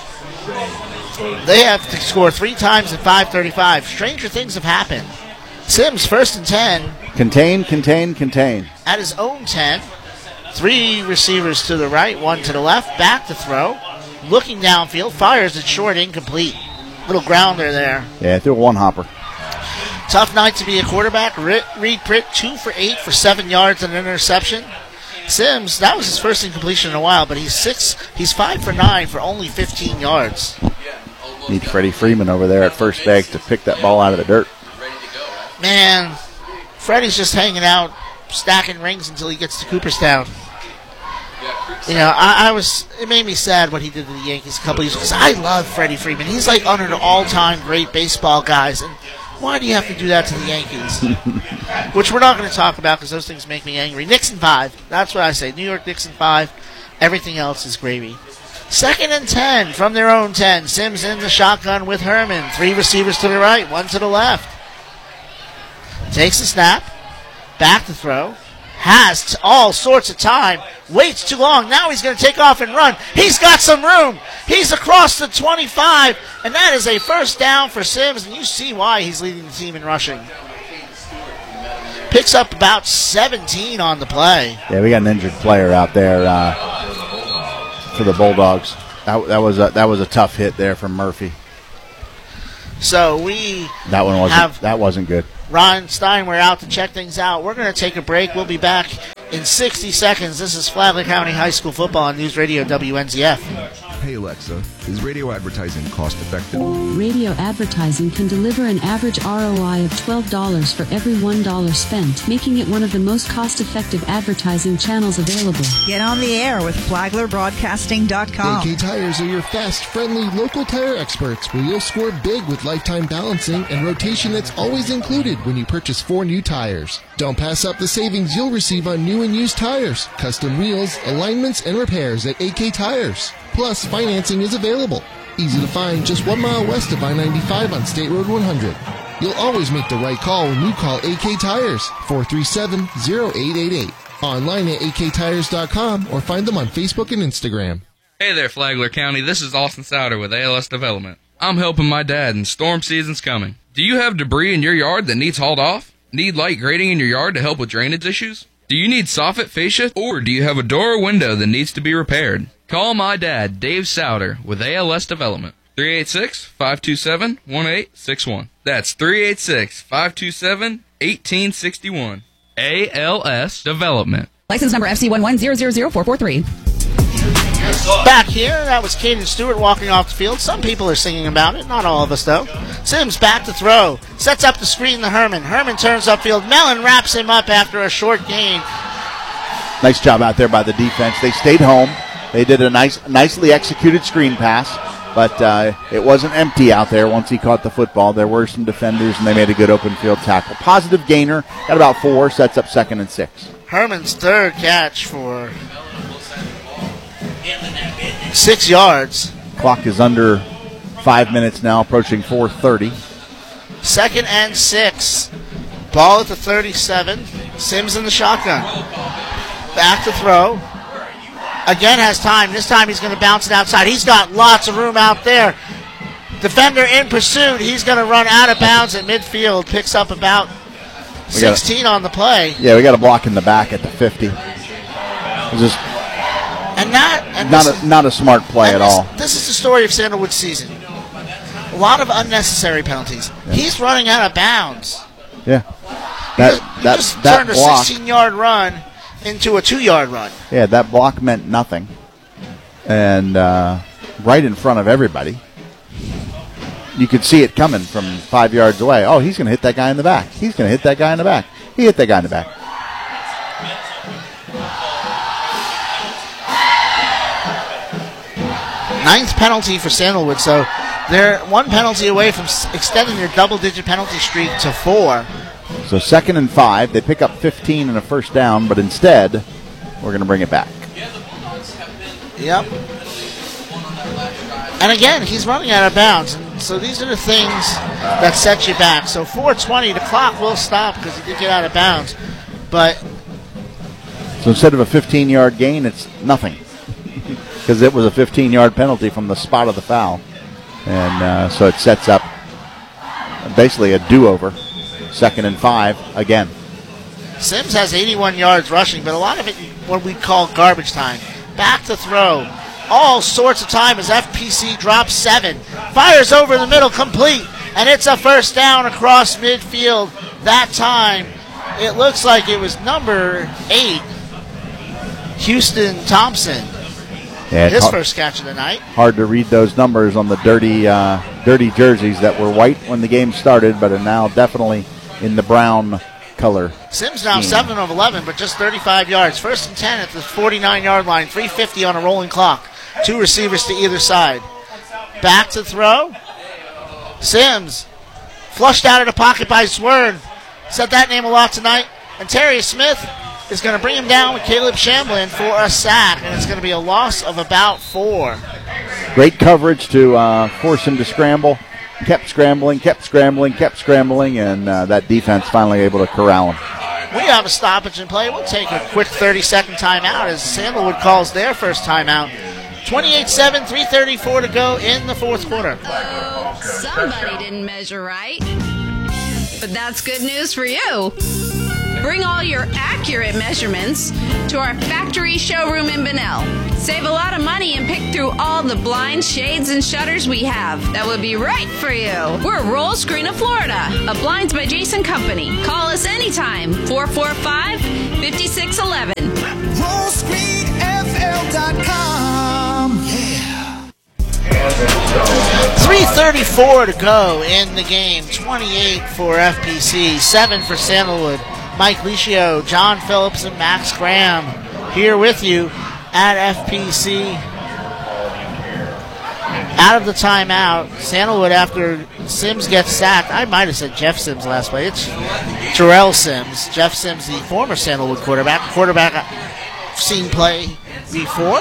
Speaker 2: they have to score three times in five thirty-five. Stranger things have happened. Sims, first and ten.
Speaker 3: Contain, contain, contain.
Speaker 2: At his own ten. Three receivers to the right, one to the left. Back to throw. Looking downfield. Fires it short, incomplete. Little grounder there.
Speaker 3: Yeah, threw a one-hopper.
Speaker 2: Tough night to be a quarterback. Reed Pritt, two for eight for seven yards and an interception. Sims, that was his first incompletion in a while, but he's six. He's five for nine for only fifteen yards.
Speaker 3: Need Freddie Freeman over there at first base to pick that ball out of the dirt.
Speaker 2: Man, Freddie's just hanging out, stacking rings until he gets to Cooperstown. You know, I, I was. It made me sad what he did to the Yankees a couple years ago. 'Cause I love Freddie Freeman. He's like one of the all-time great baseball guys. And why do you have to do that to the Yankees? Which we're not going to talk about because those things make me angry. Nixon five. That's what I say. New York Nixon five. Everything else is gravy. Second and ten from their own ten. Sims in the shotgun with Herman. Three receivers to the right, one to the left. Takes the snap, back to throw, has all sorts of time, waits too long, now he's going to take off and run. He's got some room. He's across the twenty-five, and that is a first down for Sims, and you see why he's leading the team in rushing. Picks up about seventeen on the play.
Speaker 3: Yeah, we got an injured player out there uh, for the Bulldogs. That, that was a, that was a tough hit there from Murphy.
Speaker 2: So we
Speaker 3: that one wasn't
Speaker 2: have
Speaker 3: that wasn't good.
Speaker 2: Ron Stein, we're out to check things out. We're going to take a break. We'll be back in sixty seconds. This is Flagler County High School football on News Radio W N Z F.
Speaker 14: Hey Alexa, is radio advertising cost effective?
Speaker 15: Radio advertising can deliver an average R O I of twelve dollars for every one dollar spent, making it one of the most cost-effective advertising channels available.
Speaker 16: Get on the air with Flagler Broadcasting dot com.
Speaker 17: A K Tires are your fast, friendly, local tire experts where you'll score big with lifetime balancing and rotation that's always included when you purchase four new tires. Don't pass up the savings you'll receive on new and used tires, custom wheels, alignments, and repairs at A K Tires. Plus, financing is available. Easy to find just one mile west of I ninety-five on State Road one hundred. You'll always make the right call when you call A K Tires, four three seven, zero eight eight eight. Online at A K tires dot com or find them on Facebook and Instagram.
Speaker 18: Hey there, Flagler County. This is Austin Souter with A L S Development. I'm helping my dad and storm season's coming. Do you have debris in your yard that needs hauled off? Need light grading in your yard to help with drainage issues? Do you need soffit fascia, or do you have a door or window that needs to be repaired? Call my dad, Dave Souter, with A L S Development. three eight six, five two seven, one eight six one. That's three eight six, five two seven, one eight six one. A L S Development.
Speaker 19: License number F C one one zero zero zero four four three.
Speaker 2: Back here, that was Caden Stewart walking off the field. Some people are singing about it, not all of us though. Sims back to throw, sets up the screen to Herman. Herman turns upfield. Mellon wraps him up after a short gain.
Speaker 3: Nice job out there by the defense. They stayed home. They did a nice, nicely executed screen pass, but uh, it wasn't empty out there once he caught the football. There were some defenders, and they made a good open field tackle. Positive gainer, got about four, sets up second and six.
Speaker 2: Herman's third catch for six yards.
Speaker 3: Clock is under five minutes now, approaching four thirty.
Speaker 2: Second and six. Ball at the thirty-seven. Sims in the shotgun. Back to throw. Again has time. This time he's going to bounce it outside. He's got lots of room out there. Defender in pursuit. He's going to run out of bounds at midfield. Picks up about sixteen on the play.
Speaker 3: Yeah, we got a block in the back at the fifty. It's just
Speaker 2: and not and
Speaker 3: not
Speaker 2: this,
Speaker 3: a not a smart play at
Speaker 2: this,
Speaker 3: all.
Speaker 2: This is the story of Sandalwood's season. A lot of unnecessary penalties. Yeah. He's running out of bounds.
Speaker 3: Yeah, that
Speaker 2: he just,
Speaker 3: that
Speaker 2: he just
Speaker 3: that
Speaker 2: turned
Speaker 3: block,
Speaker 2: a sixteen-yard run into a two-yard run.
Speaker 3: Yeah, that block meant nothing, and uh, right in front of everybody. You could see it coming from five yards away. Oh, he's going to hit that guy in the back. He's going to hit that guy in the back. He hit that guy in the back.
Speaker 2: Ninth penalty for Sandalwood, so they're one penalty away from extending their double-digit penalty streak to four.
Speaker 3: So second and five. They pick up fifteen and a first down, but instead, we're going to bring it back.
Speaker 2: Yep. And again, he's running out of bounds. And so these are the things that set you back. So four twenty, the clock will stop because he did get out of bounds. But
Speaker 3: so instead of a fifteen-yard gain, it's nothing. Because it was a fifteen-yard penalty from the spot of the foul. And uh, so it sets up basically a do-over. Second and five again.
Speaker 2: Sims has eighty-one yards rushing, but a lot of it what we call garbage time. Back to throw. All sorts of time as F P C drops seven. Fires over the middle, complete. And it's a first down across midfield. That time, it looks like it was number eight, Houston Thompson.
Speaker 3: Yeah,
Speaker 2: his
Speaker 3: hard,
Speaker 2: first catch of the night.
Speaker 3: Hard to read those numbers on the dirty, uh, dirty jerseys that were white when the game started, but are now definitely in the brown color.
Speaker 2: Sims now
Speaker 3: scheme.
Speaker 2: seven of eleven, but just thirty-five yards. First and ten at the forty-nine-yard line. three fifty on a rolling clock. Two receivers to either side. Back to throw. Sims flushed out of the pocket by Swern. Said that name a lot tonight. And Terry Smith is going to bring him down with Caleb Shamblin for a sack, and it's going to be a loss of about four.
Speaker 3: Great coverage to uh, force him to scramble. Kept scrambling, kept scrambling, kept scrambling, and uh, that defense finally able to corral him.
Speaker 2: We have a stoppage in play. We'll take a quick thirty-second timeout as Sandalwood calls their first timeout. twenty-eight seven, three thirty-four to go in the fourth quarter.
Speaker 10: Somebody didn't measure right. But that's good news for you. Bring all your accurate measurements to our factory showroom in Bunnell. Save a lot of money and pick through all the blinds, shades, and shutters we have. That would be right for you. We're Roll Screen of Florida, a Blinds by Jason company. Call us anytime, four four five, five six one one.
Speaker 20: roll screen f l dot com. Yeah.
Speaker 2: three thirty-four to go in the game. twenty-eight for F P C, seven for Sandalwood. Mike Licio, John Phillips, and Max Graham here with you at F P C. Out of the timeout, Sandalwood after Sims gets sacked. I might have said Jeff Sims last play. It's Terrell Sims. Jeff Sims, the former Sandalwood quarterback. Quarterback I've seen play before.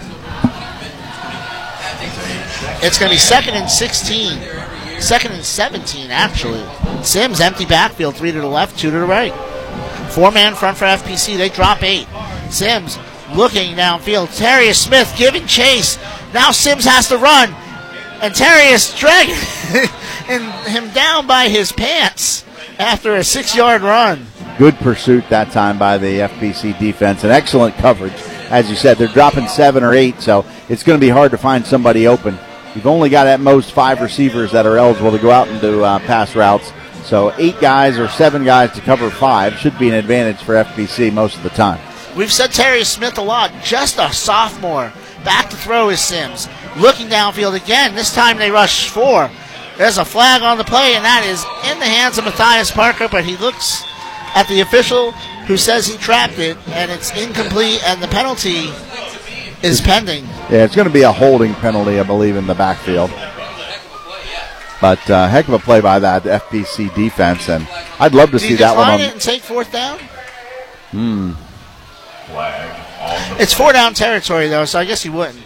Speaker 2: It's going to be second and sixteen. Second and seventeen, actually. Sims, empty backfield, three to the left, two to the right. Four-man front for F P C. They drop eight. Sims looking downfield. Terrius Smith giving chase. Now Sims has to run. And Terry is dragging him down by his pants after a six-yard run.
Speaker 3: Good pursuit that time by the F P C defense, and excellent coverage. As you said, they're dropping seven or eight, so it's going to be hard to find somebody open. You've only got at most five receivers that are eligible to go out and do uh, pass routes. So eight guys or seven guys to cover five should be an advantage for F P C most of the time.
Speaker 2: We've said Terry Smith a lot. Just a sophomore. Back to throw is Sims. Looking downfield again. This time they rush four. There's a flag on the play, and that is in the hands of Matthias Parker, but he looks at the official who says he trapped it, and it's incomplete, and the penalty is pending.
Speaker 3: Yeah, it's going to be a holding penalty, I believe, in the backfield. But uh, heck of a play by that F P C defense, and I'd love to
Speaker 2: Do
Speaker 3: see
Speaker 2: you
Speaker 3: that one on.
Speaker 2: it and take fourth down?
Speaker 3: Hmm.
Speaker 2: It's four down territory, though, so I guess you wouldn't.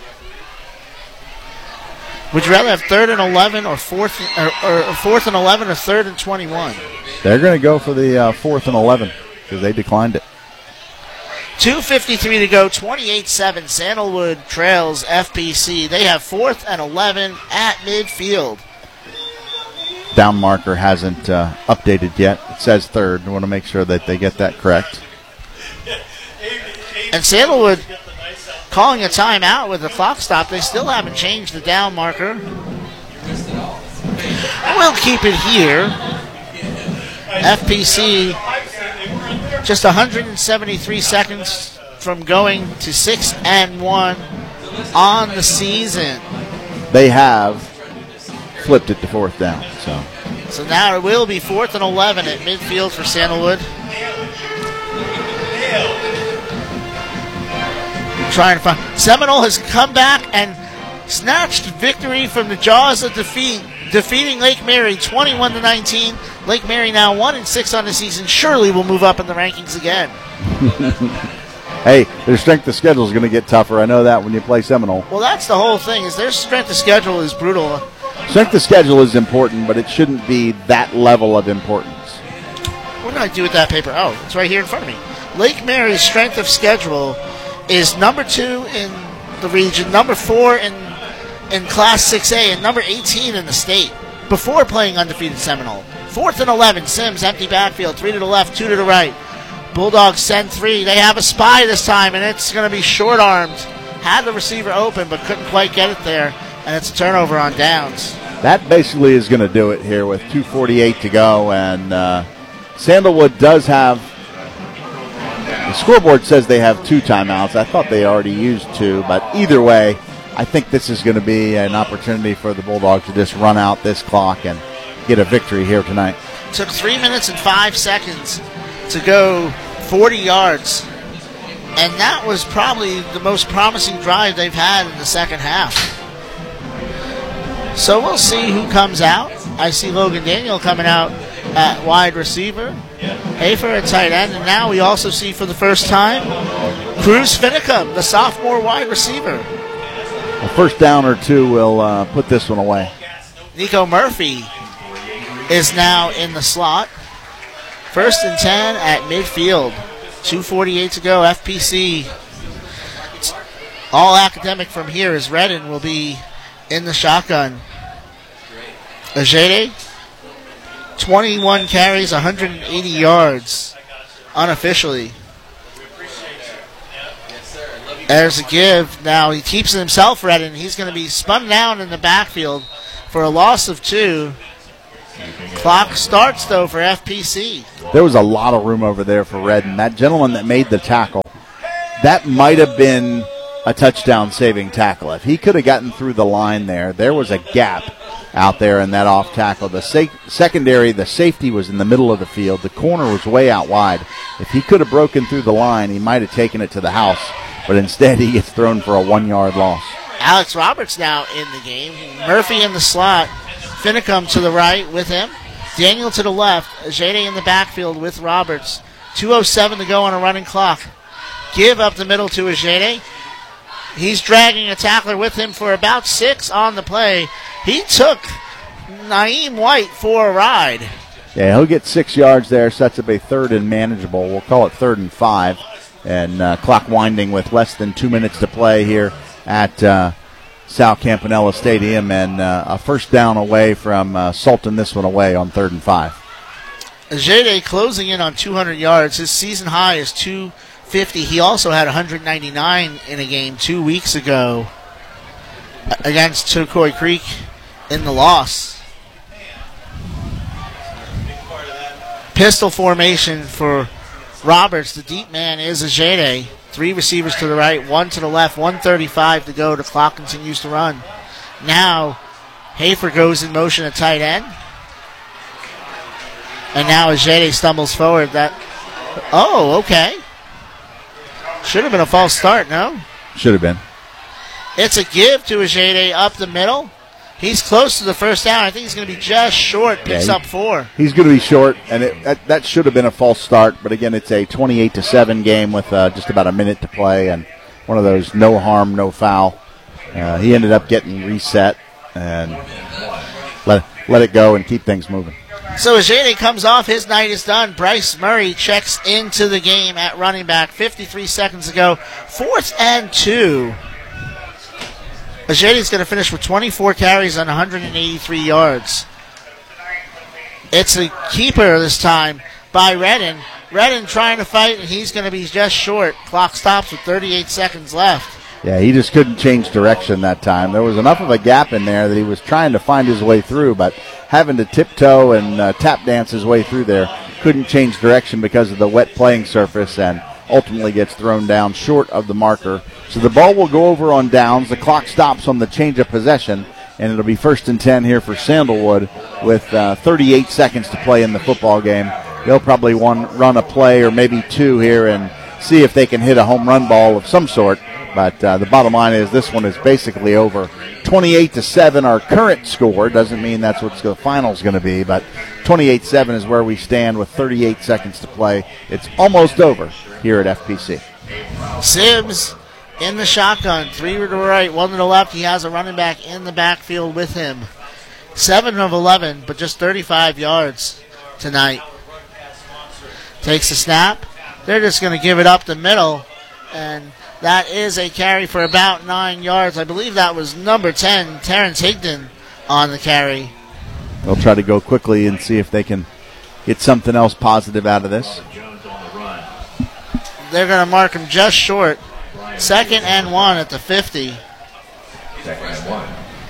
Speaker 2: Would you rather have third and eleven or fourth or, or fourth and eleven or third and twenty-one?
Speaker 3: They're going to go for the uh, fourth and eleven because they declined it.
Speaker 2: two fifty-three to go, twenty-eight seven. Sandalwood trails F P C. They have fourth and eleven at midfield.
Speaker 3: Down marker hasn't uh, updated yet. It says third. I want to make sure that they get that correct.
Speaker 2: And Sandalwood calling a timeout with the clock stop. They still haven't changed the down marker. We'll keep it here. F P C just one hundred seventy-three seconds from going to six and one on the season.
Speaker 3: They have flipped it to fourth down. So,
Speaker 2: so now it will be fourth and eleven at midfield for Sandalwood. Trying to find. Seminole has come back and snatched victory from the jaws of defeat, defeating Lake Mary twenty-one to nineteen. Lake Mary now one and six on the season. Surely will move up in the rankings again.
Speaker 3: Hey, their strength of schedule is going to get tougher. I know that when you play Seminole.
Speaker 2: Well, that's the whole thing. Is their strength of schedule is brutal.
Speaker 3: Strength of schedule is important, but it shouldn't be that level of importance.
Speaker 2: What did I do with that paper? Oh, it's right here in front of me. Lake Mary's strength of schedule is number two in the region, number four in in Class six A, and number eighteen in the state before playing undefeated Seminole. Fourth and eleven, Sims, empty backfield, three to the left, two to the right. Bulldogs send three. They have a spy this time, and it's going to be short-armed. Had the receiver open, but couldn't quite get it there, and it's a turnover on downs.
Speaker 3: That basically is going to do it here with two forty-eight to go, and uh, Sandalwood does have. The scoreboard says they have two timeouts. I thought they already used two, but either way, I think this is going to be an opportunity for the Bulldogs to just run out this clock and get a victory here tonight.
Speaker 2: Took three minutes and five seconds to go forty yards, and that was probably the most promising drive they've had in the second half. So we'll see who comes out. I see Logan Daniel coming out at wide receiver. Hafer at tight end, and now we also see for the first time Cruz Finicum, the sophomore wide receiver.
Speaker 3: A first down or two will uh, put this one away.
Speaker 2: Nico Murphy is now in the slot. First and ten at midfield. two forty-eight to go. F P C. All academic from here as Redden will be in the shotgun. Ajede, twenty-one carries, one hundred eighty yards unofficially. There's a give. Now he keeps it himself, Redden. He's going to be spun down in the backfield for a loss of two. Clock starts, though, for F P C.
Speaker 3: There was a lot of room over there for Redden. That gentleman that made the tackle, that might have been a touchdown-saving tackle. If he could have gotten through the line there, there was a gap out there in that off tackle. The sa- secondary, the safety was in the middle of the field. The corner was way out wide. If he could have broken through the line, he might have taken it to the house. But instead, he gets thrown for a one-yard loss.
Speaker 2: Alex Roberts now in the game. Murphy in the slot. Finicum to the right with him. Daniel to the left. Ajede in the backfield with Roberts. two oh seven to go on a running clock. Give up the middle to Ajede. He's dragging a tackler with him for about six on the play. He took Naeem White for a ride.
Speaker 3: Yeah, he'll get six yards there. Sets up a third and manageable. We'll call it third and five. And uh, clock winding with less than two minutes to play here at uh, Sal Campanella Stadium, and uh, a first down away from uh, salting this one away on third and five.
Speaker 2: Ajede closing in on two hundred yards. His season high is two fifty. He also had one hundred ninety-nine in a game two weeks ago against Turquoise Creek in the loss. Pistol formation for Roberts. The deep man is Ajede. Three receivers to the right, one to the left, one thirty-five to go. The clock continues to run. Now, Hafer goes in motion at tight end. And now Ajede stumbles forward. That, oh, okay. Should have been a false start, no?
Speaker 3: Should have been.
Speaker 2: It's a give to Ajede up the middle. He's close to the first down. I think he's going to be just short. Picks
Speaker 3: yeah, he,
Speaker 2: up four.
Speaker 3: He's going to be short, and it, that, that should have been a false start. But again, it's a twenty-eight to seven game with uh, just about a minute to play, and one of those no harm, no foul. Uh, he ended up getting reset and let let it go and keep things moving.
Speaker 2: So Ajede comes off. His night is done. Bryce Murray checks into the game at running back. fifty-three seconds ago. Fourth and two. Ajede's going to finish with twenty-four carries on one hundred eighty-three yards. It's a keeper this time by Redden. Redden trying to fight, and he's going to be just short. Clock stops with thirty-eight seconds left.
Speaker 3: Yeah, he just couldn't change direction that time. There was enough of a gap in there that he was trying to find his way through, but having to tiptoe and uh, tap dance his way through there, couldn't change direction because of the wet playing surface, and ultimately gets thrown down short of the marker. So the ball will go over on downs. The clock stops on the change of possession, and it'll be first and ten here for Sandalwood with uh, thirty-eight seconds to play in the football game. They'll probably one, run a play or maybe two here and see if they can hit a home run ball of some sort. But uh, the bottom line is this one is basically over. twenty-eight to seven, our current score. Doesn't mean that's what the final's going to be, but twenty-eight seven is where we stand with thirty-eight seconds to play. It's almost over here at F P C.
Speaker 2: Sims in the shotgun, three to the right, one to the left. He has a running back in the backfield with him. seven of eleven, but just thirty-five yards tonight. Takes the snap. They're just going to give it up the middle, and that is a carry for about nine yards. I believe that was number ten, Terrence Higdon, on the carry.
Speaker 3: They'll try to go quickly and see if they can get something else positive out of this.
Speaker 2: They're going to mark him just short. Second and one at the fifty.
Speaker 14: Second and one.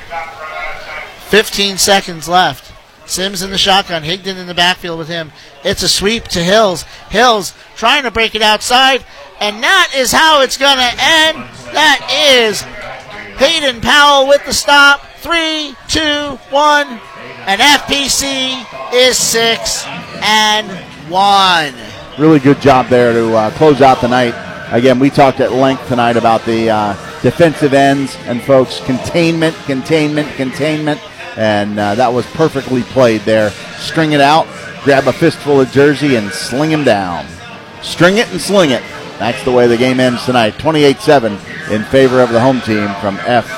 Speaker 2: fifteen seconds left. Sims in the shotgun. Higdon in the backfield with him. It's a sweep to Hills. Hills trying to break it outside. And that is how it's going to end. That is Hayden Powell with the stop. Three, two, one. And F P C is six and one.
Speaker 3: Really good job there to uh, close out the night. Again, we talked at length tonight about the uh, defensive ends and folks, containment, containment, containment. And uh, that was perfectly played there. String it out, grab a fistful of jersey, and sling him down. String it and sling it. That's the way the game ends tonight. twenty-eight seven in favor of the home team from F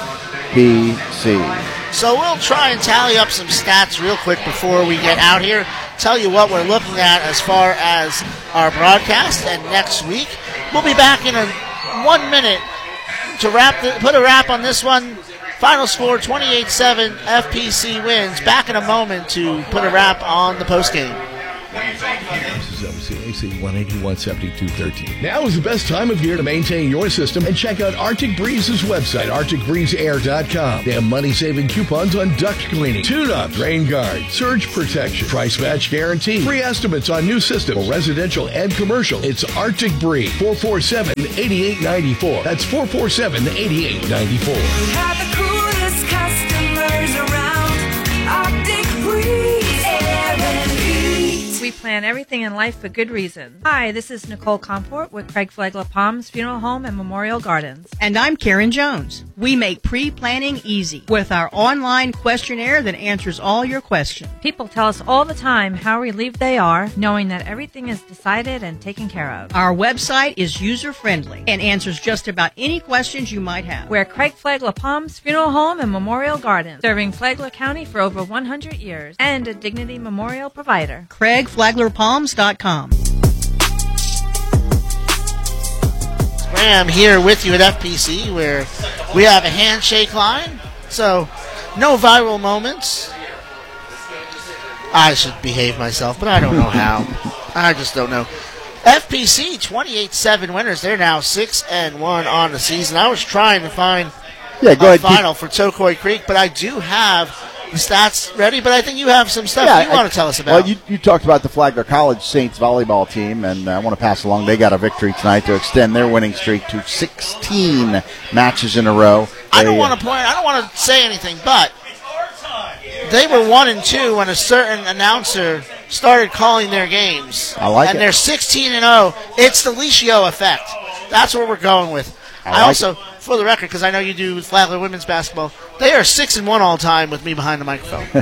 Speaker 3: P C.
Speaker 2: So we'll try and tally up some stats real quick before we get out here. Tell you what we're looking at as far as our broadcast. And next week, we'll be back in a one minute to wrap the, put a wrap on this one. Final score, twenty-eight seven, F P C wins. Back in a moment to put a wrap on the postgame.
Speaker 21: This is W C A C one eighty-one seventy-two thirteen. Now is the best time of year to maintain your system and check out Arctic Breeze's website, arctic breeze air dot com. They have money-saving coupons on duct cleaning, tune-up, rain guard, surge protection, price match guarantee, free estimates on new systems, residential and commercial. It's Arctic Breeze, four four seven, eight eight nine four. That's four four seven, eight eight nine four.
Speaker 20: Have the coolest customers around. Arctic Breeze, air and heat.
Speaker 22: We plan everything in life for good reason. Hi, this is Nicole Comport with Craig Flagler Palms Funeral Home and Memorial Gardens.
Speaker 23: And I'm Karen Jones. We make pre-planning easy with our online questionnaire that answers all your questions.
Speaker 22: People tell us all the time how relieved they are knowing that everything is decided and taken care of.
Speaker 23: Our website is user-friendly and answers just about any questions you might have.
Speaker 22: We're Craig Flagler Palms Funeral Home and Memorial Gardens, serving Flagler County for over one hundred years and a Dignity Memorial provider.
Speaker 23: Craig Flagler Palms dot com.
Speaker 2: Graham here with you at F P C, where we have a handshake line. So, no viral moments. I should behave myself, but I don't know how. I just don't know. F P C twenty-eight seven winners. They're now six and one on the season. I was trying to find
Speaker 3: yeah, go
Speaker 2: a
Speaker 3: ahead,
Speaker 2: final keep... for Tokoi Creek, but I do have the stats ready, but I think you have some stuff
Speaker 3: yeah,
Speaker 2: you
Speaker 3: I,
Speaker 2: want to tell us about.
Speaker 3: Well, you, you talked about the Flagler College Saints volleyball team, and I want to pass along. They got a victory tonight to extend their winning streak to sixteen matches in a row. They,
Speaker 2: I don't want to point. I don't want to say anything, but they were one and two when a certain announcer started calling their games.
Speaker 3: I like
Speaker 2: and
Speaker 3: it.
Speaker 2: And they're sixteen and oh. It's the Licio effect. That's what we're going with.
Speaker 3: I,
Speaker 2: I
Speaker 3: like
Speaker 2: also,
Speaker 3: it.
Speaker 2: for the record, because I know you do Flagler women's basketball, they are six and one all time with me behind the microphone.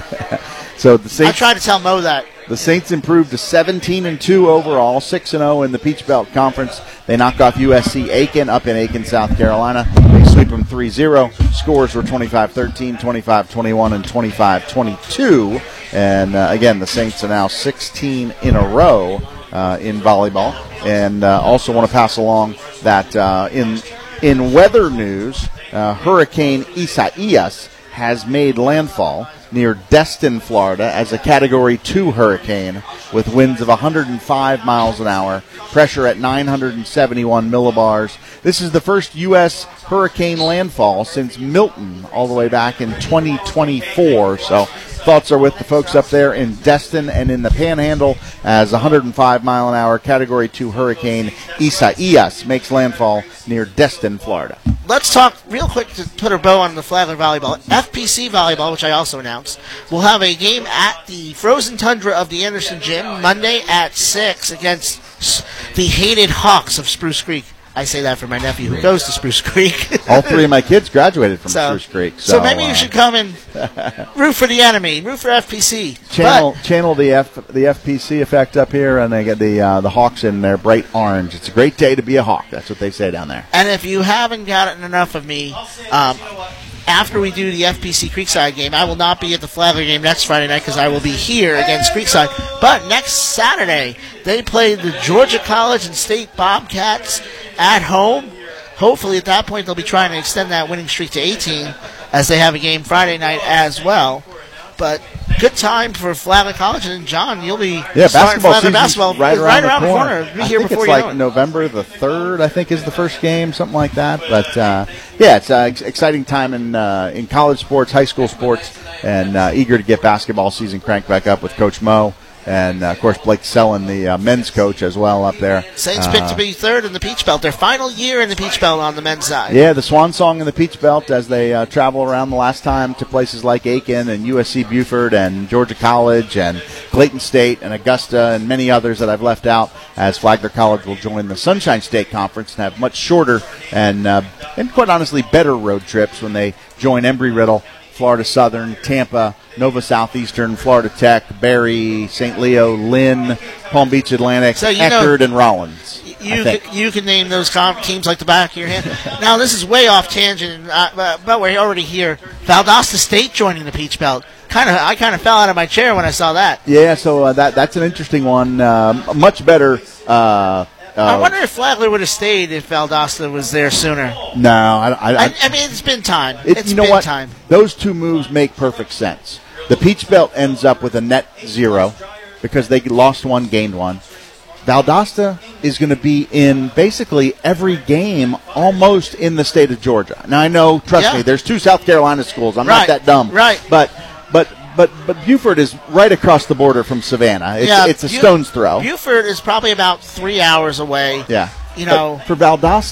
Speaker 3: So the Saints,
Speaker 2: I tried to tell Mo that.
Speaker 3: The Saints improved to seventeen and two overall, six and oh in the Peach Belt Conference. They knocked off U S C Aiken up in Aiken, South Carolina. They sweep them three zero. Scores were twenty-five thirteen, twenty-five twenty-one, and twenty-five twenty-two. And uh, again, the Saints are now sixteen in a row uh, in volleyball. And uh, also want to pass along that uh, in in weather news, uh, Hurricane Isaias has made landfall near Destin, Florida, as a Category two hurricane with winds of one hundred five miles an hour, pressure at nine hundred seventy-one millibars. This is the first U S hurricane landfall since Milton all the way back in twenty twenty-four. So thoughts are with the folks up there in Destin and in the Panhandle as one hundred five mile an hour Category two hurricane Isaias makes landfall near Destin, Florida.
Speaker 2: Let's talk real quick to put a bow on the Flagler volleyball. F P C volleyball, which I also announced, will have a game at the frozen tundra of the Anderson Gym Monday at six against the hated Hawks of Spruce Creek. I say that for my nephew who goes to Spruce Creek.
Speaker 3: All three of my kids graduated from
Speaker 2: so,
Speaker 3: Spruce Creek. So,
Speaker 2: so maybe
Speaker 3: uh,
Speaker 2: you should come and root for the enemy, root for F P C.
Speaker 3: Channel
Speaker 2: but,
Speaker 3: channel the F the F P C effect up here, and they get the uh, the Hawks in their bright orange. It's a great day to be a Hawk. That's what they say down there.
Speaker 2: And if you haven't gotten enough of me, um, after we do the F P C Creekside game, I will not be at the Flagler game next Friday night because I will be here against Creekside. But next Saturday, they play the Georgia College and State Bobcats at home. Hopefully at that point they'll be trying to extend that winning streak to eighteen as they have a game Friday night as well. But good time for Flagler College, and John, you'll be
Speaker 3: yeah,
Speaker 2: starting
Speaker 3: basketball
Speaker 2: Flagler basketball
Speaker 3: right around,
Speaker 2: right around
Speaker 3: the
Speaker 2: the
Speaker 3: corner.
Speaker 2: corner. Be
Speaker 3: I
Speaker 2: here
Speaker 3: think
Speaker 2: before
Speaker 3: it's
Speaker 2: you
Speaker 3: like
Speaker 2: know it.
Speaker 3: November the third, I think, is the first game, something like that. But uh, yeah, it's an ex- exciting time in uh, in college sports, high school sports, and uh, eager to get basketball season cranked back up with Coach Mo. And, uh, of course, Blake Sellen, the uh, men's coach as well up there.
Speaker 2: Saints
Speaker 3: uh,
Speaker 2: picked to be third in the Peach Belt. Their final year in the Peach Belt on the men's side.
Speaker 3: Yeah, the swan song in the Peach Belt as they uh, travel around the last time to places like Aiken and U S C Buford and Georgia College and Clayton State and Augusta and many others that I've left out, as Flagler College will join the Sunshine State Conference and have much shorter and, uh, and quite honestly, better road trips when they join Embry-Riddle, Florida Southern, Tampa, Nova Southeastern, Florida Tech, Barry, Saint Leo, Lynn, Palm Beach Atlantic,
Speaker 2: so
Speaker 3: Eckerd, and Rollins.
Speaker 2: You can, you can name those comp teams like the back of your hand. Now, this is way off tangent, uh, but we're already here. Valdosta State joining the Peach Belt. Kind of, I kind of fell out of my chair when I saw that.
Speaker 3: Yeah, so uh, that that's an interesting one. Um, much better. Uh, Uh,
Speaker 2: I wonder if Flagler would have stayed if Valdosta was there sooner.
Speaker 3: No, I, I,
Speaker 2: I, I mean, it's been time.
Speaker 3: It,
Speaker 2: it's
Speaker 3: you know
Speaker 2: been
Speaker 3: what?
Speaker 2: time.
Speaker 3: Those two moves make perfect sense. The Peach Belt ends up with a net zero because they lost one, gained one. Valdosta is going to be in basically every game almost in the state of Georgia. Now, I know, trust
Speaker 2: yeah.
Speaker 3: me, there's two South Carolina schools. I'm
Speaker 2: right.
Speaker 3: not that dumb.
Speaker 2: Right.
Speaker 3: But, but, But but Buford is right across the border from Savannah. It's,
Speaker 2: yeah,
Speaker 3: it's a
Speaker 2: Bu-
Speaker 3: stone's throw.
Speaker 2: Buford is probably about three hours away.
Speaker 3: Yeah.
Speaker 2: You know,
Speaker 3: but for Valdosta,